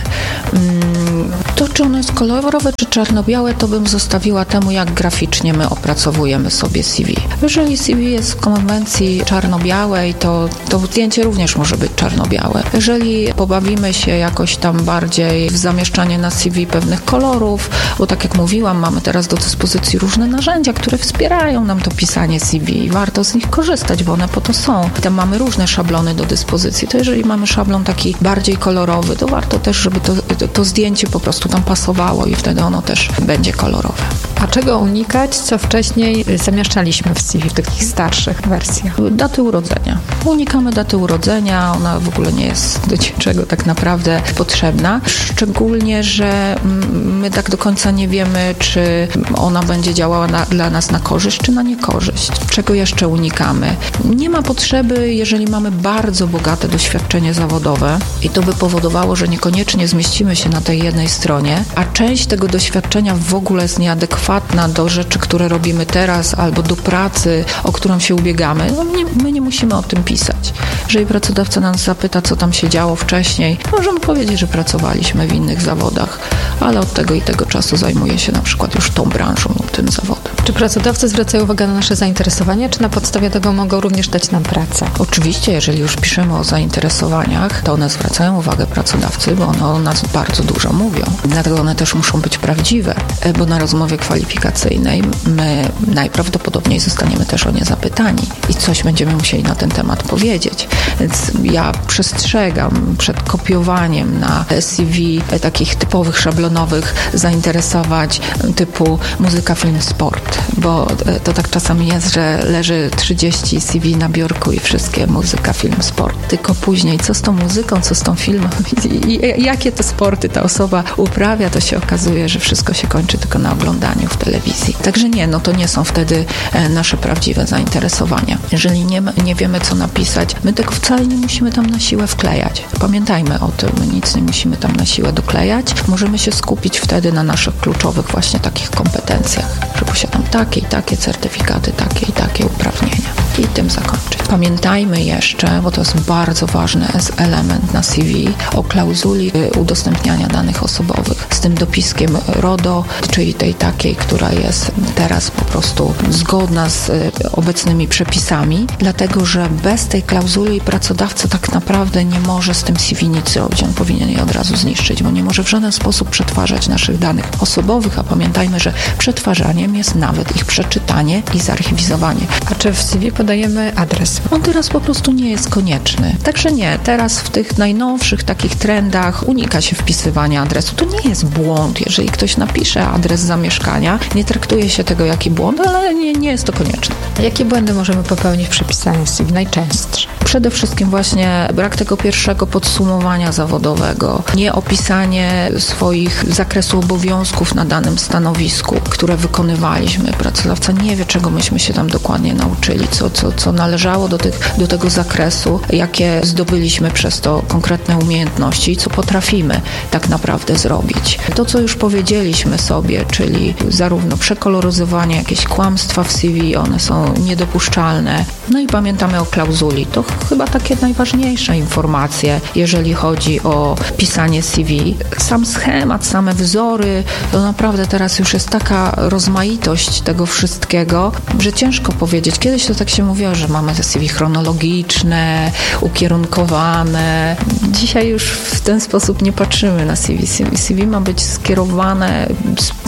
To, czy ono jest kolorowe, czy czarno-białe, to bym zostawiła temu, jak graficznie my opracowujemy sobie C V. Jeżeli C V jest w konwencji czarno-białej, to, to zdjęcie również może być czarno-białe. Jeżeli pobawimy się jakoś tam bardziej w zamieszczanie na C V pewnych kolorów, bo tak jak mówiłam, mamy teraz do dyspozycji różne narzędzia, które wspierają nam to pisanie C V i warto z nich korzystać, bo one po to są. I tam mamy różne szablony do dyspozycji. To jeżeli mamy szablon taki bardziej kolorowy, to warto też, żeby to, to, to zdjęcie po prostu tam pasowało i wtedy ono też będzie kolorowe. A czego unikać, co wcześniej zamieszczaliśmy w C V, w takich starszych wersjach? Daty urodzenia. Unikamy daty urodzenia, ona w ogóle nie jest do niczego tak naprawdę potrzebna. Szczególnie, że my tak do końca nie wiemy, czy ona będzie działała na, dla nas na korzyść, czy na niekorzyść. Czego jeszcze unikamy? Nie ma potrzeby, jeżeli mamy bardzo bogate doświadczenie zawodowe i to by powodowało, że niekoniecznie zmieścimy się na tej jednej stronie, a część tego doświadczenia w ogóle jest nieadekwatna do rzeczy, które robimy teraz, albo do pracy, o którą się ubiegamy. No nie, my nie musimy o tym pisać. Jeżeli pracodawca nas zapyta, co tam się działo wcześniej, możemy powiedzieć, że pracowaliśmy w innych zawodach, ale od tego i tego czasu zajmuję się na przykład już tą branżą lub tym zawodem. Czy pracodawcy zwracają uwagę na nasze zainteresowania, czy na podstawie tego mogą również dać nam pracę? Oczywiście, jeżeli już piszemy o zainteresowaniach, to one zwracają uwagę pracodawcy, bo one o nas bardzo dużo mówią. Dlatego one też muszą być prawdziwe, bo na rozmowie kwalifikacyjnej my najprawdopodobniej zostaniemy też o nie zapytani i coś będziemy musieli na ten temat powiedzieć. Więc ja przestrzegam przed kopiowaniem na C V takich typowych, szablonowych zainteresować typu muzyka, film, sport, bo to tak czasami jest, że leży trzydzieści C V na biurku i wszystkie muzyka, film, sport. Tylko później co z tą muzyką, co z tą filmem i, i jakie te sporty ta osoba uprawia, to się okazuje, że wszystko się kończy tylko na oglądaniu w telewizji. Także nie, no to nie są wtedy nasze prawdziwe zainteresowania. Jeżeli nie, nie wiemy, co napisać, my tego wcale nie musimy tam na siłę wklejać. Pamiętajmy o tym, my nic nie musimy tam na siłę doklejać. Możemy się skupić wtedy na naszych kluczowych właśnie takich kompetencjach, że posiadam takie i takie certyfikaty, takie i takie uprawnienia. I tym zakończyć. Pamiętajmy jeszcze, bo to jest bardzo ważny element na C V, o klauzuli udostępniania danych osobowych z tym dopiskiem RODO, czyli tej takiej, która jest teraz po prostu zgodna z obecnymi przepisami, dlatego że bez tej klauzuli pracodawca tak naprawdę nie może z tym C V nic zrobić. On powinien je od razu zniszczyć, bo nie może w żaden sposób przetwarzać naszych danych osobowych, a pamiętajmy, że przetwarzaniem jest nawet ich przeczytanie i zarchiwizowanie. A czy w C V podajemy adres? On teraz po prostu nie jest konieczny. Także nie, teraz w tych najnowszych takich trendach unika się wpisywania adresu. To nie jest błąd. Jeżeli ktoś napisze adres zamieszkania, nie traktuje się tego jak błąd, ale nie, nie jest to konieczne. A jakie błędy możemy popełnić przy pisaniu C V najczęstsze? Przede wszystkim właśnie brak tego pierwszego podsumowania zawodowego, nieopisanie swoich zakresu obowiązków na danym stanowisku, które wykonywaliśmy. Pracodawca nie wie, czego myśmy się tam dokładnie nauczyli, co, co, co należało do, tych, do tego zakresu, jakie zdobyliśmy przez to konkretne umiejętności i co potrafimy tak naprawdę zrobić. To, co już powiedzieliśmy sobie, czyli zarówno przekoloryzowanie, jakieś kłamstwa w C V, one są niedopuszczalne. No i pamiętamy o klauzuli. To chyba takie najważniejsze informacje, jeżeli chodzi o pisanie C V. Sam schemat, same wzory, to naprawdę teraz już jest taka rozmaitość tego wszystkiego, że ciężko powiedzieć. Kiedyś to tak się mówiło, że mamy te C V chronologiczne, ukierunkowane. Dzisiaj już w ten sposób nie patrzymy na C V. C V ma być skierowane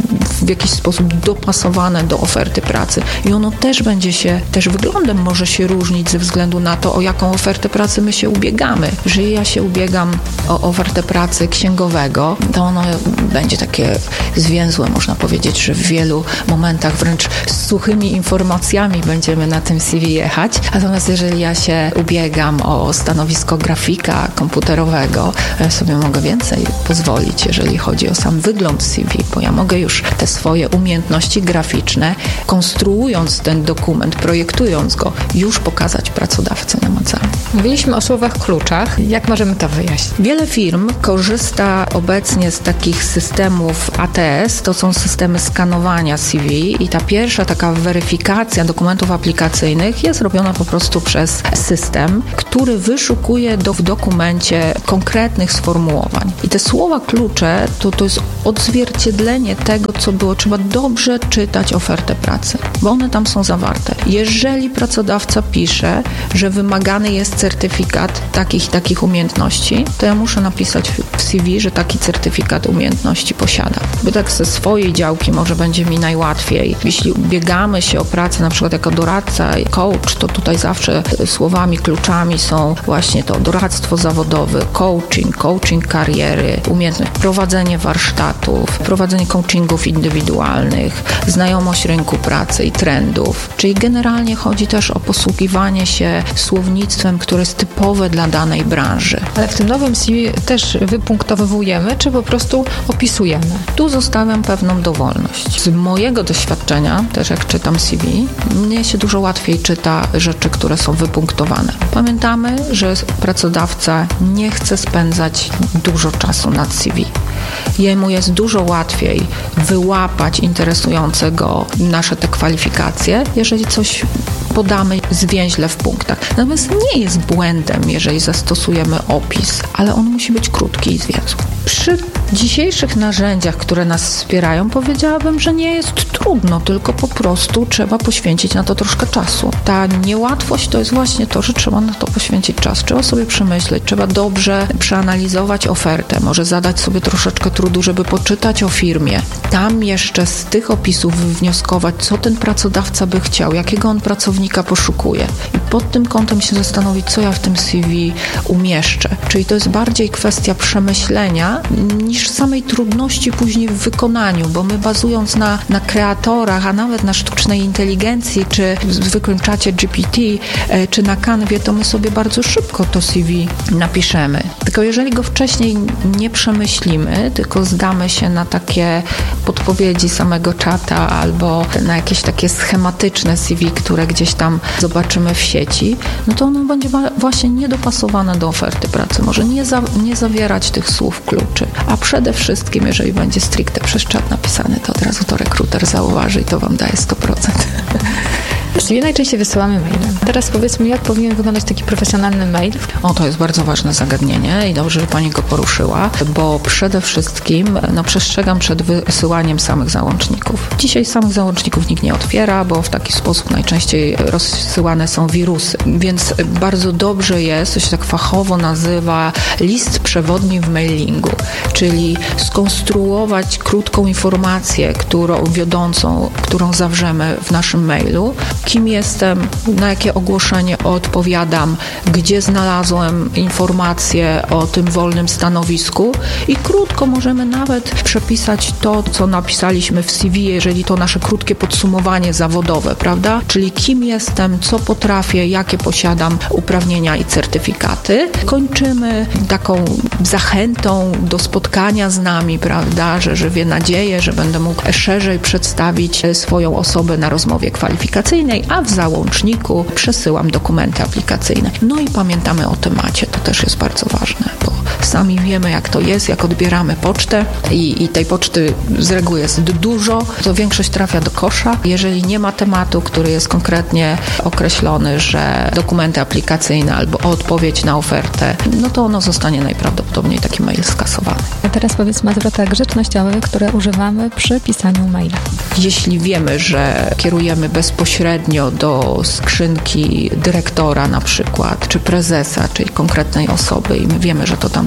w jakiś sposób dopasowane do oferty pracy. I ono też będzie się, też wyglądem może się różnić ze względu na to, o jaką ofertę pracy my się ubiegamy. Jeżeli ja się ubiegam o ofertę pracy księgowego, to ono będzie takie zwięzłe, można powiedzieć, że w wielu momentach wręcz z suchymi informacjami będziemy na tym C V jechać. Natomiast jeżeli ja się ubiegam o stanowisko grafika komputerowego, ja sobie mogę więcej pozwolić, jeżeli chodzi o sam wygląd C V, bo ja mogę już te swoje umiejętności graficzne, konstruując ten dokument, projektując go, już pokazać pracodawcy namacalnie. Mówiliśmy o słowach kluczach. Jak możemy to wyjaśnić? Wiele firm korzysta obecnie z takich systemów A T S, to są systemy skanowania C V i ta pierwsza taka weryfikacja dokumentów aplikacyjnych jest robiona po prostu przez system, który wyszukuje do, w dokumencie konkretnych sformułowań. I te słowa klucze to, to jest odzwierciedlenie tego, co było. Trzeba dobrze czytać ofertę pracy, bo one tam są zawarte. Jeżeli pracodawca pisze, że wymagany jest certyfikat takich i takich umiejętności, to ja muszę napisać w C V, że taki certyfikat umiejętności posiada. Bo tak ze swojej działki może będzie mi najłatwiej. Jeśli ubiegamy się o pracę na przykład jako doradca i coach, to tutaj zawsze słowami, kluczami są właśnie to doradztwo zawodowe, coaching, coaching kariery, umiejętność, prowadzenie warsztatów, prowadzenie coachingów indywidualnych, znajomość rynku pracy i trendów. Czyli generalnie chodzi też o posługiwanie się słownictwem, które jest typowe dla danej branży. Ale w tym nowym C V też wypunktowujemy, czy po prostu opisujemy? Tu zostawiam pewną dowolność. Z mojego doświadczenia, też jak czytam C V, mnie się dużo łatwiej czyta rzeczy, które są wypunktowane. Pamiętamy, że pracodawca nie chce spędzać dużo czasu nad C V. Jemu jest dużo łatwiej wyłapać interesujące go nasze te kwalifikacje, jeżeli coś podamy zwięźle w punktach. Natomiast nie jest błędem, jeżeli zastosujemy opis, ale on musi być krótki i zwięzły. Przy dzisiejszych narzędziach, które nas wspierają, powiedziałabym, że nie jest trudno, tylko po prostu trzeba poświęcić na to troszkę czasu. Ta niełatwość to jest właśnie to, że trzeba na to poświęcić czas. Trzeba sobie przemyśleć, trzeba dobrze przeanalizować ofertę, może zadać sobie troszeczkę trudu, żeby poczytać o firmie. Tam jeszcze z tych opisów wywnioskować, co ten pracodawca by chciał, jakiego on pracownika poszukuje. I pod tym kątem się zastanowić, co ja w tym C V umieszczę. Czyli to jest bardziej kwestia przemyślenia niż samej trudności później w wykonaniu, bo my bazując na, na kreatorach, a nawet na sztucznej inteligencji, czy w zwykłym czacie G P T, e, czy na Canwie, to my sobie bardzo szybko to C V napiszemy. Tylko jeżeli go wcześniej nie przemyślimy, tylko zdamy się na takie podpowiedzi samego czata albo na jakieś takie schematyczne C V, które gdzieś tam zobaczymy w sieci, no to ono będzie właśnie niedopasowane do oferty pracy. Może nie, za, nie zawierać tych słów kluczy. A przede wszystkim, jeżeli będzie stricte przez czat napisany, to od razu to rekruter zauważy i to wam daje sto procent. Czyli najczęściej wysyłamy mailem. Teraz powiedzmy, jak powinien wyglądać taki profesjonalny mail? O, to jest bardzo ważne zagadnienie i dobrze, że pani go poruszyła, bo przede wszystkim no, przestrzegam przed wysyłaniem samych załączników. Dzisiaj samych załączników nikt nie otwiera, bo w taki sposób najczęściej rozsyłane są wirusy. Więc bardzo dobrze jest, to się tak fachowo nazywa list przewodni w mailingu, czyli skonstruować krótką informację, którą wiodącą, którą zawrzemy w naszym mailu. Kim jestem, na jakie ogłoszenie odpowiadam, gdzie znalazłem informacje o tym wolnym stanowisku i krótko możemy nawet przepisać to, co napisaliśmy w C V, jeżeli to nasze krótkie podsumowanie zawodowe, prawda? Czyli kim jestem, co potrafię, jakie posiadam uprawnienia i certyfikaty. Kończymy taką zachętą do spotkania z nami, prawda, że żywię nadzieję, że będę mógł szerzej przedstawić swoją osobę na rozmowie kwalifikacyjnej, a w załączniku przesyłam dokumenty aplikacyjne. No i pamiętamy o temacie, to też jest bardzo ważne, bo sami wiemy, jak to jest, jak odbieramy pocztę i, i tej poczty z reguły jest dużo, to większość trafia do kosza. Jeżeli nie ma tematu, który jest konkretnie określony, że dokumenty aplikacyjne albo odpowiedź na ofertę, no to ono zostanie najprawdopodobniej taki mail skasowany. A teraz powiedzmy o zwrotach grzecznościowych, które używamy przy pisaniu maila. Jeśli wiemy, że kierujemy bezpośrednio do skrzynki dyrektora na przykład, czy prezesa, czyli konkretnej osoby i my wiemy, że to tamta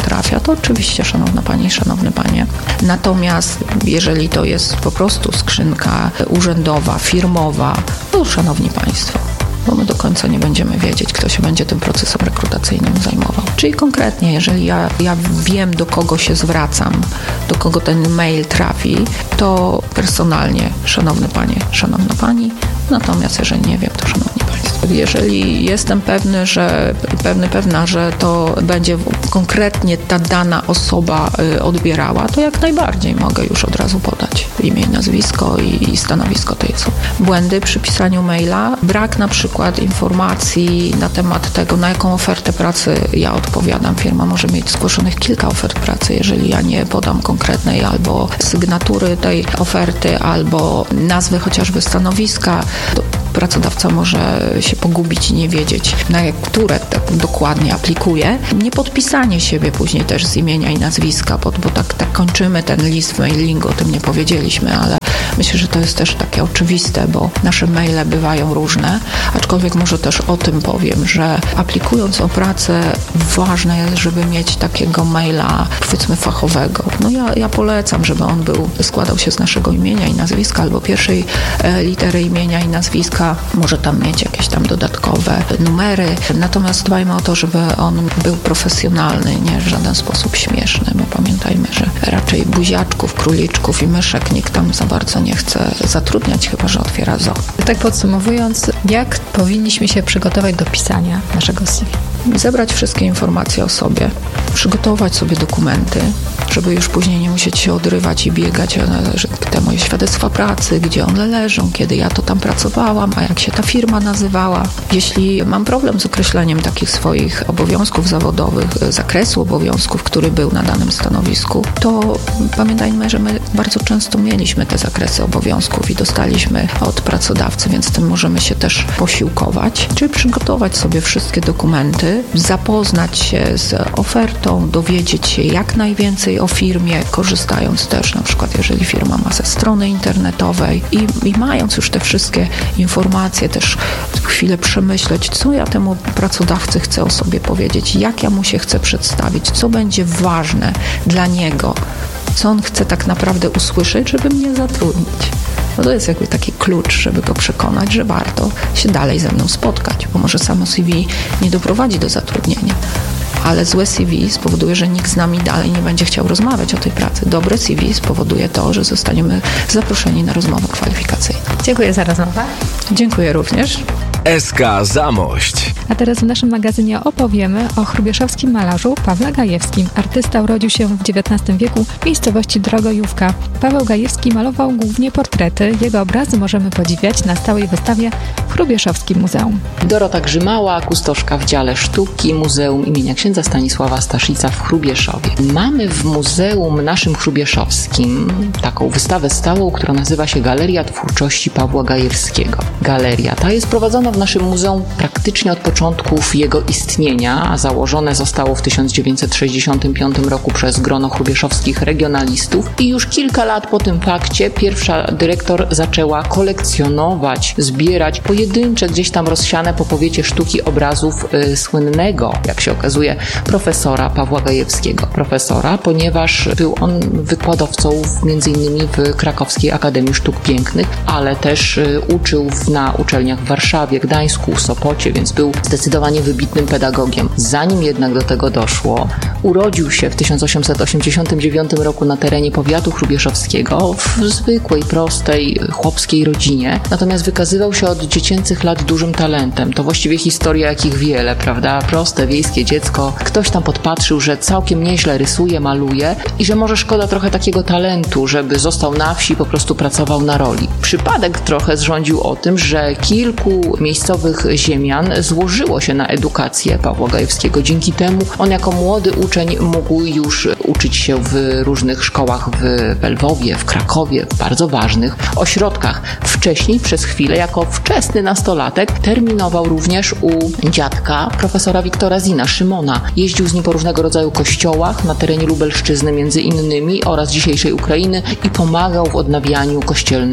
trafia, to oczywiście, szanowna pani, szanowny panie. Natomiast jeżeli to jest po prostu skrzynka urzędowa, firmowa, to szanowni państwo, bo my do końca nie będziemy wiedzieć, kto się będzie tym procesem rekrutacyjnym zajmował. Czyli konkretnie, jeżeli ja, ja wiem, do kogo się zwracam, do kogo ten mail trafi, to personalnie, szanowny panie, szanowna pani, natomiast jeżeli nie wiem, to szanowni państwo. Jeżeli jestem pewny, że pewny, pewna, że to będzie konkretnie ta dana osoba odbierała, to jak najbardziej mogę już od razu podać imię, nazwisko i, i stanowisko tej osoby. Błędy przy pisaniu maila, brak na przykład informacji na temat tego, na jaką ofertę pracy ja odpowiadam. Firma może mieć zgłoszonych kilka ofert pracy, jeżeli ja nie podam konkretnej albo sygnatury tej oferty, albo nazwy chociażby stanowiska, to pracodawca może się pogubić i nie wiedzieć, na które tak dokładnie aplikuje. Nie podpisanie siebie później też z imienia i nazwiska, bo, bo tak, tak kończymy ten list w mailingu, o tym nie powiedzieliśmy, ale myślę, że to jest też takie oczywiste, bo nasze maile bywają różne, aczkolwiek może też o tym powiem, że aplikując o pracę ważne jest, żeby mieć takiego maila, powiedzmy, fachowego. No ja, ja polecam, żeby on był, składał się z naszego imienia i nazwiska albo pierwszej e, litery imienia i nazwiska, może tam mieć jakieś tam dodatkowe numery, natomiast dbajmy o to, żeby on był profesjonalny, nie w żaden sposób śmieszny, bo pamiętajmy, że raczej buziaczków, króliczków i myszek nikt tam za bardzo nie chce zatrudniać, chyba że otwiera zoo. Tak podsumowując, jak powinniśmy się przygotować do pisania naszego C V? Zebrać wszystkie informacje o sobie, przygotować sobie dokumenty, żeby już później nie musieć się odrywać i biegać te moje świadectwa pracy, gdzie one leżą, kiedy ja to tam pracowałam, a jak się ta firma nazywała. Jeśli mam problem z określeniem takich swoich obowiązków zawodowych, zakresu obowiązków, który był na danym stanowisku, to pamiętajmy, że my bardzo często mieliśmy te zakresy obowiązków i dostaliśmy od pracodawcy, więc tym możemy się też posiłkować, czyli przygotować sobie wszystkie dokumenty, zapoznać się z ofertą, dowiedzieć się jak najwięcej o firmie, korzystając też na przykład, jeżeli firma ma ze strony internetowej i, i mając już te wszystkie informacje, też chwilę przemyśleć, co ja temu pracodawcy chcę o sobie powiedzieć, jak ja mu się chcę przedstawić, co będzie ważne dla niego, co on chce tak naprawdę usłyszeć, żeby mnie zatrudnić. No to jest jakby taki klucz, żeby go przekonać, że warto się dalej ze mną spotkać, bo może samo C V nie doprowadzi do zatrudnienia, ale złe C V spowoduje, że nikt z nami dalej nie będzie chciał rozmawiać o tej pracy. Dobre C V spowoduje to, że zostaniemy zaproszeni na rozmowę kwalifikacyjną. Dziękuję za rozmowę. Dziękuję również. S K Zamość. A teraz w naszym magazynie opowiemy o chrubieszowskim malarzu Pawle Gajewskim. Artysta urodził się w dziewiętnastym wieku w miejscowości Drogojówka. Paweł Gajewski malował głównie portrety. Jego obrazy możemy podziwiać na stałej wystawie w Chrubieszowskim Muzeum. Dorota Grzymała, kustoszka w dziale sztuki Muzeum imienia księdza Stanisława Staszica w Chrubieszowie. Mamy w muzeum naszym chrubieszowskim taką wystawę stałą, która nazywa się Galeria Twórczości Pawła Gajewskiego. Galeria ta jest prowadzona w naszym muzeum praktycznie od początków jego istnienia, a założone zostało w tysiąc dziewięćset sześćdziesiątym piątym roku przez grono chrubieszowskich regionalistów i już kilka lat po tym fakcie pierwsza dyrektor zaczęła kolekcjonować, zbierać pojedyncze, gdzieś tam rozsiane po powiecie sztuki obrazów y, słynnego, jak się okazuje, profesora Pawła Gajewskiego. Profesora, ponieważ był on wykładowcą w, między innymi w Krakowskiej Akademii Sztuk Pięknych, ale też y, uczył w, na uczelniach w Warszawie, Gdańsku, Sopocie, więc był zdecydowanie wybitnym pedagogiem. Zanim jednak do tego doszło, urodził się w tysiąc osiemset osiemdziesiątym dziewiątym roku na terenie powiatu chrubieszowskiego w zwykłej, prostej, chłopskiej rodzinie. Natomiast wykazywał się od dziecięcych lat dużym talentem. To właściwie historia jakich wiele, prawda? Proste, wiejskie dziecko. Ktoś tam podpatrzył, że całkiem nieźle rysuje, maluje i że może szkoda trochę takiego talentu, żeby został na wsi i po prostu pracował na roli. Przypadek trochę zrządził o tym, że kilku miejscowych ziemian złożyło się na edukację Pawła Gajewskiego. Dzięki temu on jako młody uczeń mógł już uczyć się w różnych szkołach w Lwowie, w Krakowie, w bardzo ważnych ośrodkach. Wcześniej, przez chwilę, jako wczesny nastolatek, terminował również u dziadka profesora Wiktora Zina, Szymona. Jeździł z nim po różnego rodzaju kościołach na terenie Lubelszczyzny między innymi oraz dzisiejszej Ukrainy i pomagał w odnawianiu kościelnych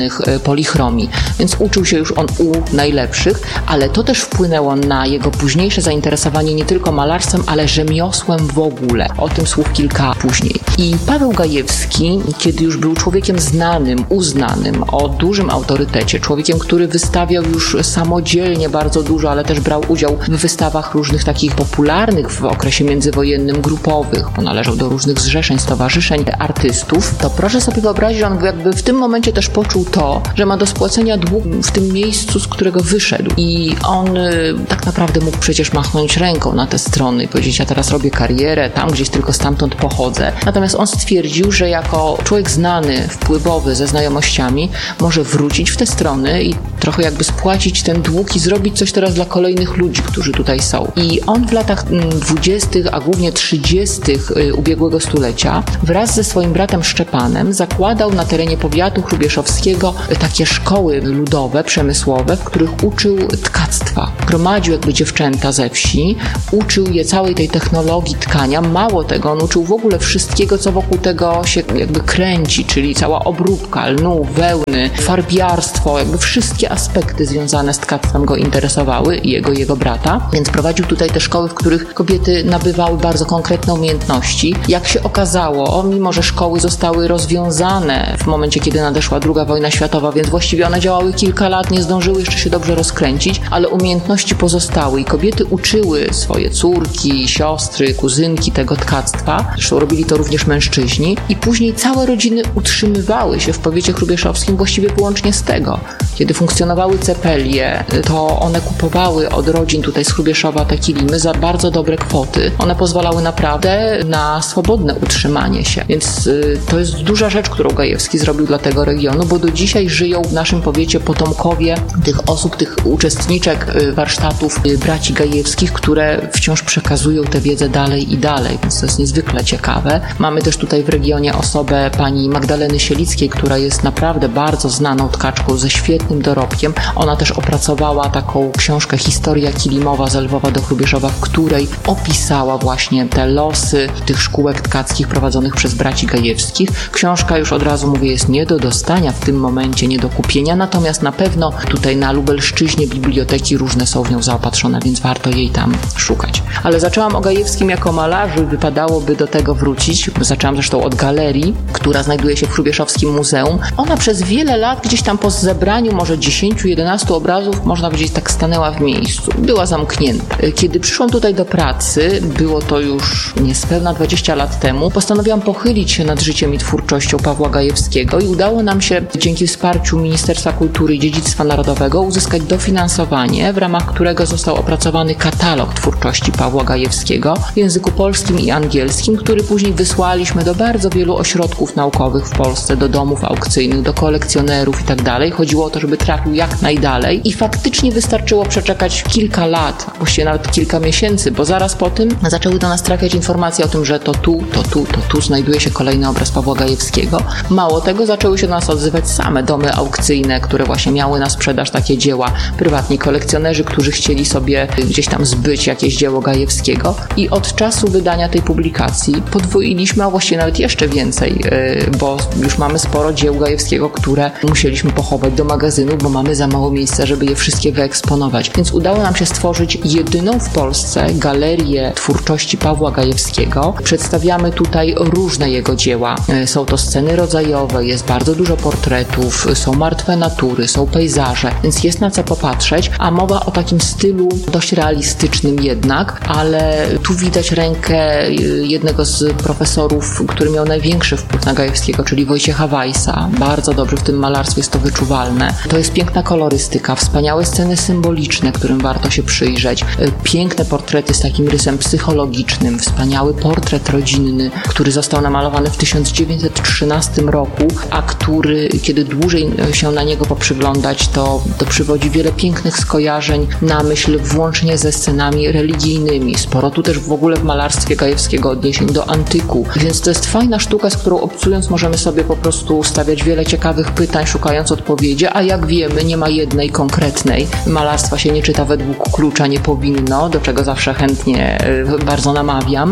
polichromii, więc uczył się już on u najlepszych, ale to też wpłynęło na jego późniejsze zainteresowanie nie tylko malarstwem, ale rzemiosłem w ogóle. O tym słów kilka później. I Paweł Gajewski, kiedy już był człowiekiem znanym, uznanym, o dużym autorytecie, człowiekiem, który wystawiał już samodzielnie bardzo dużo, ale też brał udział w wystawach różnych takich popularnych w okresie międzywojennym, grupowych, bo należał do różnych zrzeszeń, stowarzyszeń artystów, to proszę sobie wyobrazić, że on jakby w tym momencie też poczuł to, że ma do spłacenia dług w tym miejscu, z którego wyszedł. I on y, tak naprawdę mógł przecież machnąć ręką na te strony i powiedzieć, ja teraz robię karierę, tam gdzieś tylko stamtąd pochodzę. Natomiast on stwierdził, że jako człowiek znany, wpływowy, ze znajomościami, może wrócić w te strony i trochę jakby spłacić ten dług i zrobić coś teraz dla kolejnych ludzi, którzy tutaj są. I on w latach dwudziestych, a głównie trzydziestych ubiegłego stulecia wraz ze swoim bratem Szczepanem zakładał na terenie powiatu hrubieszowskiego takie szkoły ludowe, przemysłowe, w których uczył tkactwa. Gromadził jakby dziewczęta ze wsi, uczył je całej tej technologii tkania. Mało tego, on uczył w ogóle wszystkiego, co wokół tego się jakby kręci, czyli cała obróbka lnu, wełny, farbiarstwo, jakby wszystkie aspekty związane z tkactwem go interesowały i jego, jego brata. Więc prowadził tutaj te szkoły, w których kobiety nabywały bardzo konkretne umiejętności. Jak się okazało, mimo że szkoły zostały rozwiązane w momencie, kiedy nadeszła druga wojna światowa, więc właściwie one działały kilka lat, nie zdążyły jeszcze się dobrze rozkręcić, ale umiejętności pozostały i kobiety uczyły swoje córki, siostry, kuzynki tego tkactwa. Zresztą robili to również mężczyźni i później całe rodziny utrzymywały się w powiecie hrubieszowskim właściwie wyłącznie z tego. Kiedy funkcjonowały cepelie, to one kupowały od rodzin tutaj z Hrubieszowa te kilimy za bardzo dobre kwoty. One pozwalały naprawdę na swobodne utrzymanie się. Więc y, to jest duża rzecz, którą Gajewski zrobił dla tego regionu, bo do dzisiaj żyją w naszym powiecie potomkowie tych osób, tych uczestniczek y, warsztatów y, braci Gajewskich, które wciąż przekazują tę wiedzę dalej i dalej, więc to jest niezwykle ciekawe. Mamy też tutaj w regionie osobę pani Magdaleny Sielickiej, która jest naprawdę bardzo znaną tkaczką ze świetnym dorobkiem. Ona też opracowała taką książkę Historia kilimowa z Lwowa do Hrubieszowa, w której opisała właśnie te losy tych szkółek tkackich prowadzonych przez braci Gajewskich. Książka, już od razu mówię, jest nie do dostania w tym momencie, nie do kupienia, natomiast na pewno tutaj na Lubelszczyźnie biblioteki różne są w nią zaopatrzone, więc warto jej tam szukać. Ale zaczęłam o Gajewskim jako malarzu i wypadałoby do tego wrócić. Zaczęłam zresztą od galerii, która znajduje się w Hrubieszowskim Muzeum. Ona przez wiele lat gdzieś tam po zebraniu może dziesięciu, jedenastu obrazów, można powiedzieć, tak stanęła w miejscu. Była zamknięta. Kiedy przyszłam tutaj do pracy, było to już niespełna dwadzieścia lat temu, postanowiłam pochylić się nad życiem i twórczością Pawła Gajewskiego i udało nam się dzięki wsparciu Ministerstwa Kultury i Dziedzictwa Narodowego uzyskać dofinansowanie, w ramach którego został opracowany katalog twórczości Pawła Gajewskiego w języku polskim i angielskim, który później wysłaliśmy do bardzo wielu ośrodków naukowych w Polsce, do domów aukcyjnych, do kolekcjonerów i tak dalej. Chodziło o to, żeby trafił jak najdalej i faktycznie wystarczyło przeczekać kilka lat, właściwie nawet kilka miesięcy, bo zaraz po tym zaczęły do nas trafiać informacje o tym, że to tu, to tu, to tu znajduje się kolejny obraz Pawła Gajewskiego. Mało tego, zaczęły się do nas odzywać same domy aukcyjne, które właśnie miały na sprzedaż takie dzieła, prywatni kolekcjonerzy, którzy chcieli sobie gdzieś tam zbyć jakieś dzieło Gajewskiego i od czasu wydania tej publikacji podwoiliśmy, a właściwie nawet jeszcze więcej, bo już mamy sporo dzieł Gajewskiego, które musieliśmy pochować do magazynu, bo mamy za mało miejsca, żeby je wszystkie wyeksponować. Więc udało nam się stworzyć jedyną w Polsce galerię twórczości Pawła Gajewskiego. Przedstawiamy tutaj różne jego dzieła. Są to sceny rodzajowe, jest bardzo dużo portretów, są martwe natury, są pejzaże, więc jest na co popatrzeć, a mowa o takim stylu dość realistycznym jednak, ale tu widać rękę jednego z profesorów, który miał największy wpływ na Gajewskiego, czyli Wojciecha Weissa. Bardzo dobrze w tym malarstwie jest to wyczuwalne. To jest piękna kolorystyka, wspaniałe sceny symboliczne, którym warto się przyjrzeć, piękne portrety z takim rysem psychologicznym, wspaniały portret rodzinny, który został namalowany w tysiąc dziewięćset trzynastym roku, a który, kiedy dłużej się na niego poprzyglądać, to, to przywodzi wiele pięknych skojarzeń na myśl, włącznie ze scenami religijnymi. Sporo tu też w ogóle w malarstwie Gajewskiego odniesień do antyku, więc to jest fajna sztuka, z którą obcując możemy sobie po prostu stawiać wiele ciekawych pytań, szukając odpowiedzi, a jak wiemy, nie ma jednej konkretnej. Malarstwa się nie czyta według klucza, nie powinno, do czego zawsze chętnie bardzo namawiam.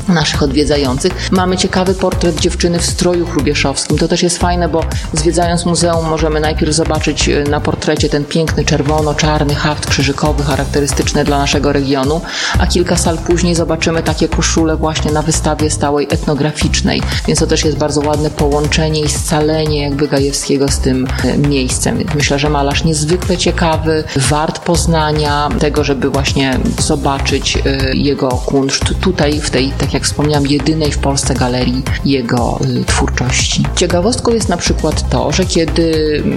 naszych odwiedzających. Mamy ciekawy portret dziewczyny w stroju hrubieszowskim. To też jest fajne, bo zwiedzając muzeum możemy najpierw zobaczyć na portrecie ten piękny czerwono-czarny haft krzyżykowy charakterystyczny dla naszego regionu, a kilka sal później zobaczymy takie koszule właśnie na wystawie stałej etnograficznej. Więc to też jest bardzo ładne połączenie i scalenie jakby Gajewskiego z tym miejscem. Myślę, że malarz niezwykle ciekawy, wart poznania, tego, żeby właśnie zobaczyć jego kunszt tutaj w tej, tak jak wspomniałam, jedynej w Polsce galerii jego twórczości. Ciekawostką jest na przykład to, że kiedy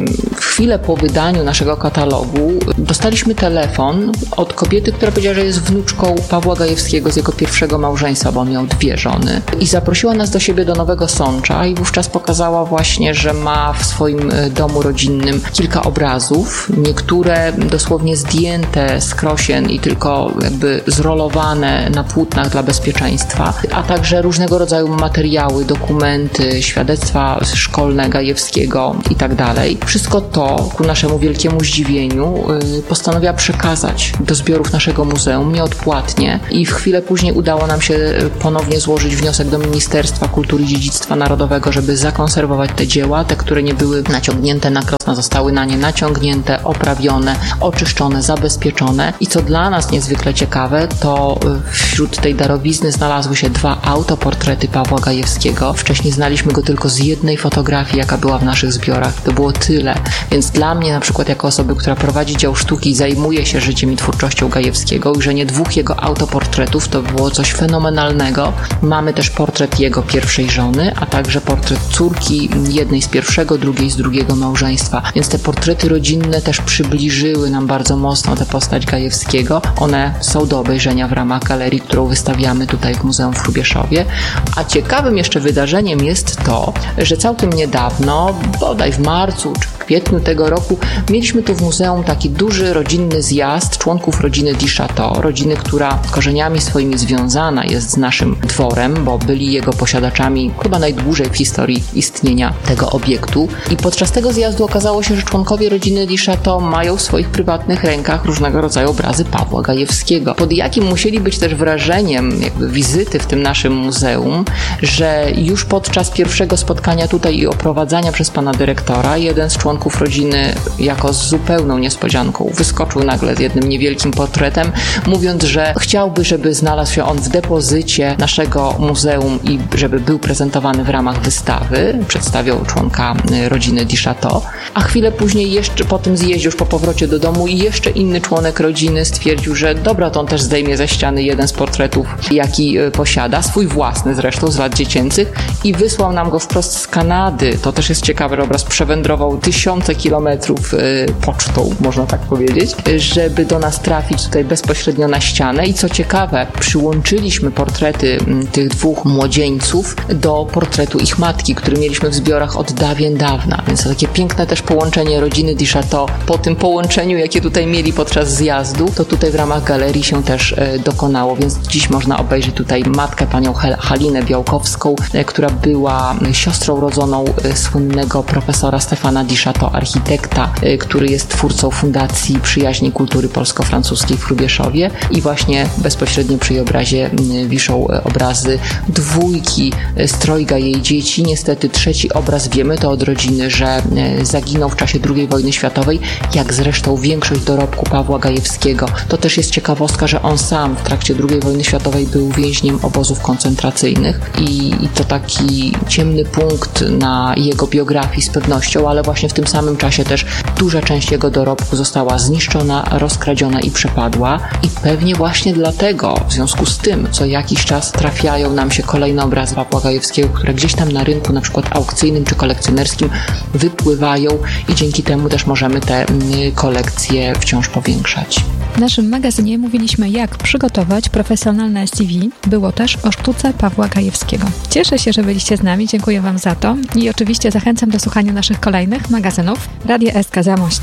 chwilę po wydaniu naszego katalogu dostaliśmy telefon od kobiety, która powiedziała, że jest wnuczką Pawła Gajewskiego z jego pierwszego małżeństwa, bo on miał dwie żony, i zaprosiła nas do siebie do Nowego Sącza i wówczas pokazała właśnie, że ma w swoim domu rodzinnym kilka obrazów, niektóre dosłownie zdjęte z krosien i tylko jakby zrolowane na płótnach dla bezpieczeństwa, a także różnego rodzaju materiały, dokumenty, świadectwa szkolne Gajewskiego i tak dalej. Wszystko to ku naszemu wielkiemu zdziwieniu postanowiła przekazać do zbiorów naszego muzeum nieodpłatnie i w chwilę później udało nam się ponownie złożyć wniosek do Ministerstwa Kultury i Dziedzictwa Narodowego, żeby zakonserwować te dzieła, te, które nie były naciągnięte na krosna, zostały na nie naciągnięte, oprawione, oczyszczone, zabezpieczone i co dla nas niezwykle ciekawe, to wśród tej darowizny znalazły się dwa autoportrety Pawła Gajewskiego. Wcześniej znaliśmy go tylko z jednej fotografii, jaka była w naszych zbiorach. To było tyle. Więc dla mnie na przykład jako osoby, która prowadzi dział sztuki i zajmuje się życiem i twórczością Gajewskiego, ujrzenie dwóch jego autoportretów to było coś fenomenalnego. Mamy też portret jego pierwszej żony, a także portret córki, jednej z pierwszego, drugiej z drugiego małżeństwa. Więc te portrety rodzinne też przybliżyły nam bardzo mocno tę postać Gajewskiego. One są do obejrzenia w ramach galerii, którą wystawiamy tutaj w Muzeum w Hrubieszowie. A ciekawym jeszcze wydarzeniem jest to, że całkiem niedawno, bodaj w marcu czy w kwietniu tego roku, mieliśmy tu w muzeum taki duży rodzinny zjazd członków rodziny Di Chateau, rodziny, która korzeniami swoimi związana jest z naszym dworem, bo byli jego posiadaczami chyba najdłużej w historii istnienia tego obiektu. I podczas tego zjazdu okazało się, że członkowie rodziny Di Chateau mają w swoich prywatnych rękach różnego rodzaju obrazy Pawła Gajewskiego. Pod jakim musieli być też wrażeniem jakby wizyty w tym naszym muzeum, że już podczas pierwszego spotkania tutaj i oprowadzania przez pana dyrektora jeden z członków rodziny jako z zupełną niespodzianką wyskoczył nagle z jednym niewielkim portretem, mówiąc, że chciałby, żeby znalazł się on w depozycie naszego muzeum i żeby był prezentowany w ramach wystawy. Przedstawiał członka rodziny Di Chateau, a chwilę później jeszcze po tym zjeździe, już po powrocie do domu, i jeszcze inny członek rodziny stwierdził, że dobra, to on też zdejmie ze ściany jeden z portretów, jaki posiada, swój własny zresztą z lat dziecięcych, i wysłał nam go wprost z Kanady. To też jest ciekawy obraz. Przewędrował tysiące kilometrów pocztą, można tak powiedzieć, żeby do nas trafić tutaj bezpośrednio na ścianę. I co ciekawe, przyłączyliśmy portrety tych dwóch młodzieńców do portretu ich matki, który mieliśmy w zbiorach od dawien dawna. Więc to takie piękne też połączenie rodziny Di Chateau. Po tym połączeniu, jakie tutaj mieli podczas zjazdu, to tutaj w ramach galerii się też dokonało. Więc dziś można obejrzeć tutaj matkę, panią Halinę Białkowską, która była siostrą rodzoną słynnego profesora Stefana Di Chateau, architekta, który jest twórcą Fundacji Przyjaźni Kultury Polsko-Francuskiej w Hrubieszowie, i właśnie bezpośrednio przy jej obrazie wiszą obrazy dwójki z trojga jej dzieci. Niestety trzeci obraz, wiemy to od rodziny, że zaginął w czasie drugiej wojny światowej, jak zresztą większość dorobku Pawła Gajewskiego. To też jest ciekawostka, że on sam w trakcie drugiej wojny światowej był więźniem obozów koncentracyjnych i, i to taki ciemny punkt na jego biografii z pewnością, ale właśnie w tym samym czasie też duża część jego dorobku została zniszczona, rozkradziona i przepadła, i pewnie właśnie dlatego, w związku z tym, co jakiś czas trafiają nam się kolejne obrazy Pawła Gajewskiego, które gdzieś tam na rynku, na przykład aukcyjnym czy kolekcjonerskim, wypływają, i dzięki temu też możemy te kolekcje wciąż powiększać. W naszym magazynie mówiliśmy, jak przygotować profesjonalne C V. Było też o sztuce Pawła Gajewskiego. Cieszę się, że byliście z nami, dziękuję wam za to i oczywiście zachęcam do słuchania naszych kolejnych magazynów. Radio S K Zamość.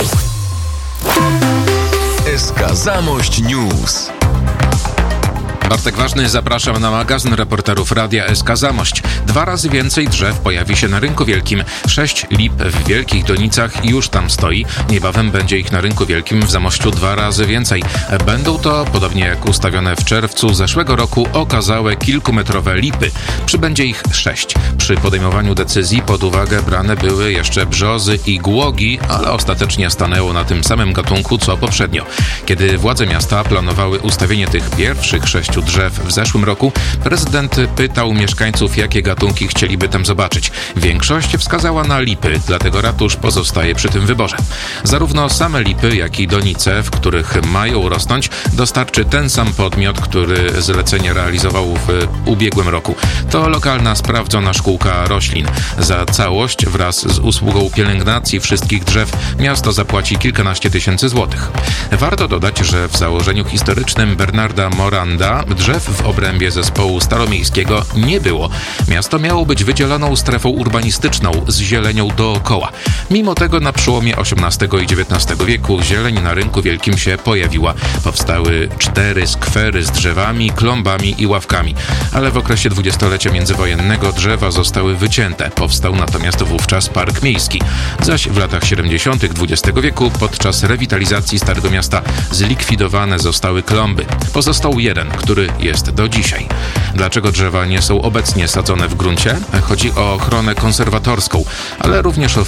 S K Zamość News. Bartek Ważny, zapraszam na magazyn reporterów Radia S K Zamość. Dwa razy więcej drzew pojawi się na Rynku Wielkim. Sześć lip w Wielkich Donicach już tam stoi. Niebawem będzie ich na Rynku Wielkim w Zamościu dwa razy więcej. Będą to, podobnie jak ustawione w czerwcu zeszłego roku, okazałe kilkumetrowe lipy. Przybędzie ich sześć. Przy podejmowaniu decyzji pod uwagę brane były jeszcze brzozy i głogi, ale ostatecznie stanęło na tym samym gatunku co poprzednio. Kiedy władze miasta planowały ustawienie tych pierwszych sześciu drzew w zeszłym roku, prezydent pytał mieszkańców, jakie gatunki chcieliby tam zobaczyć. Większość wskazała na lipy, dlatego ratusz pozostaje przy tym wyborze. Zarówno same lipy, jak i donice, w których mają rosnąć, dostarczy ten sam podmiot, który zlecenie realizował w ubiegłym roku. To lokalna, sprawdzona szkółka roślin. Za całość wraz z usługą pielęgnacji wszystkich drzew miasto zapłaci kilkanaście tysięcy złotych. Warto dodać, że w założeniu historycznym Bernarda Moranda drzew w obrębie zespołu staromiejskiego nie było. Miasto miało być wydzieloną strefą urbanistyczną z zielenią dookoła. Mimo tego na przełomie osiemnastego i dziewiętnastego wieku zieleń na Rynku Wielkim się pojawiła. Powstały cztery skwery z drzewami, klombami i ławkami. Ale w okresie dwudziestolecia międzywojennego drzewa zostały wycięte. Powstał natomiast wówczas park miejski. Zaś w latach siedemdziesiątych dwudziestego wieku podczas rewitalizacji Starego Miasta zlikwidowane zostały klomby. Pozostał jeden, który jest do dzisiaj. Dlaczego drzewa nie są obecnie sadzone w gruncie? Chodzi o ochronę konserwatorską, ale również o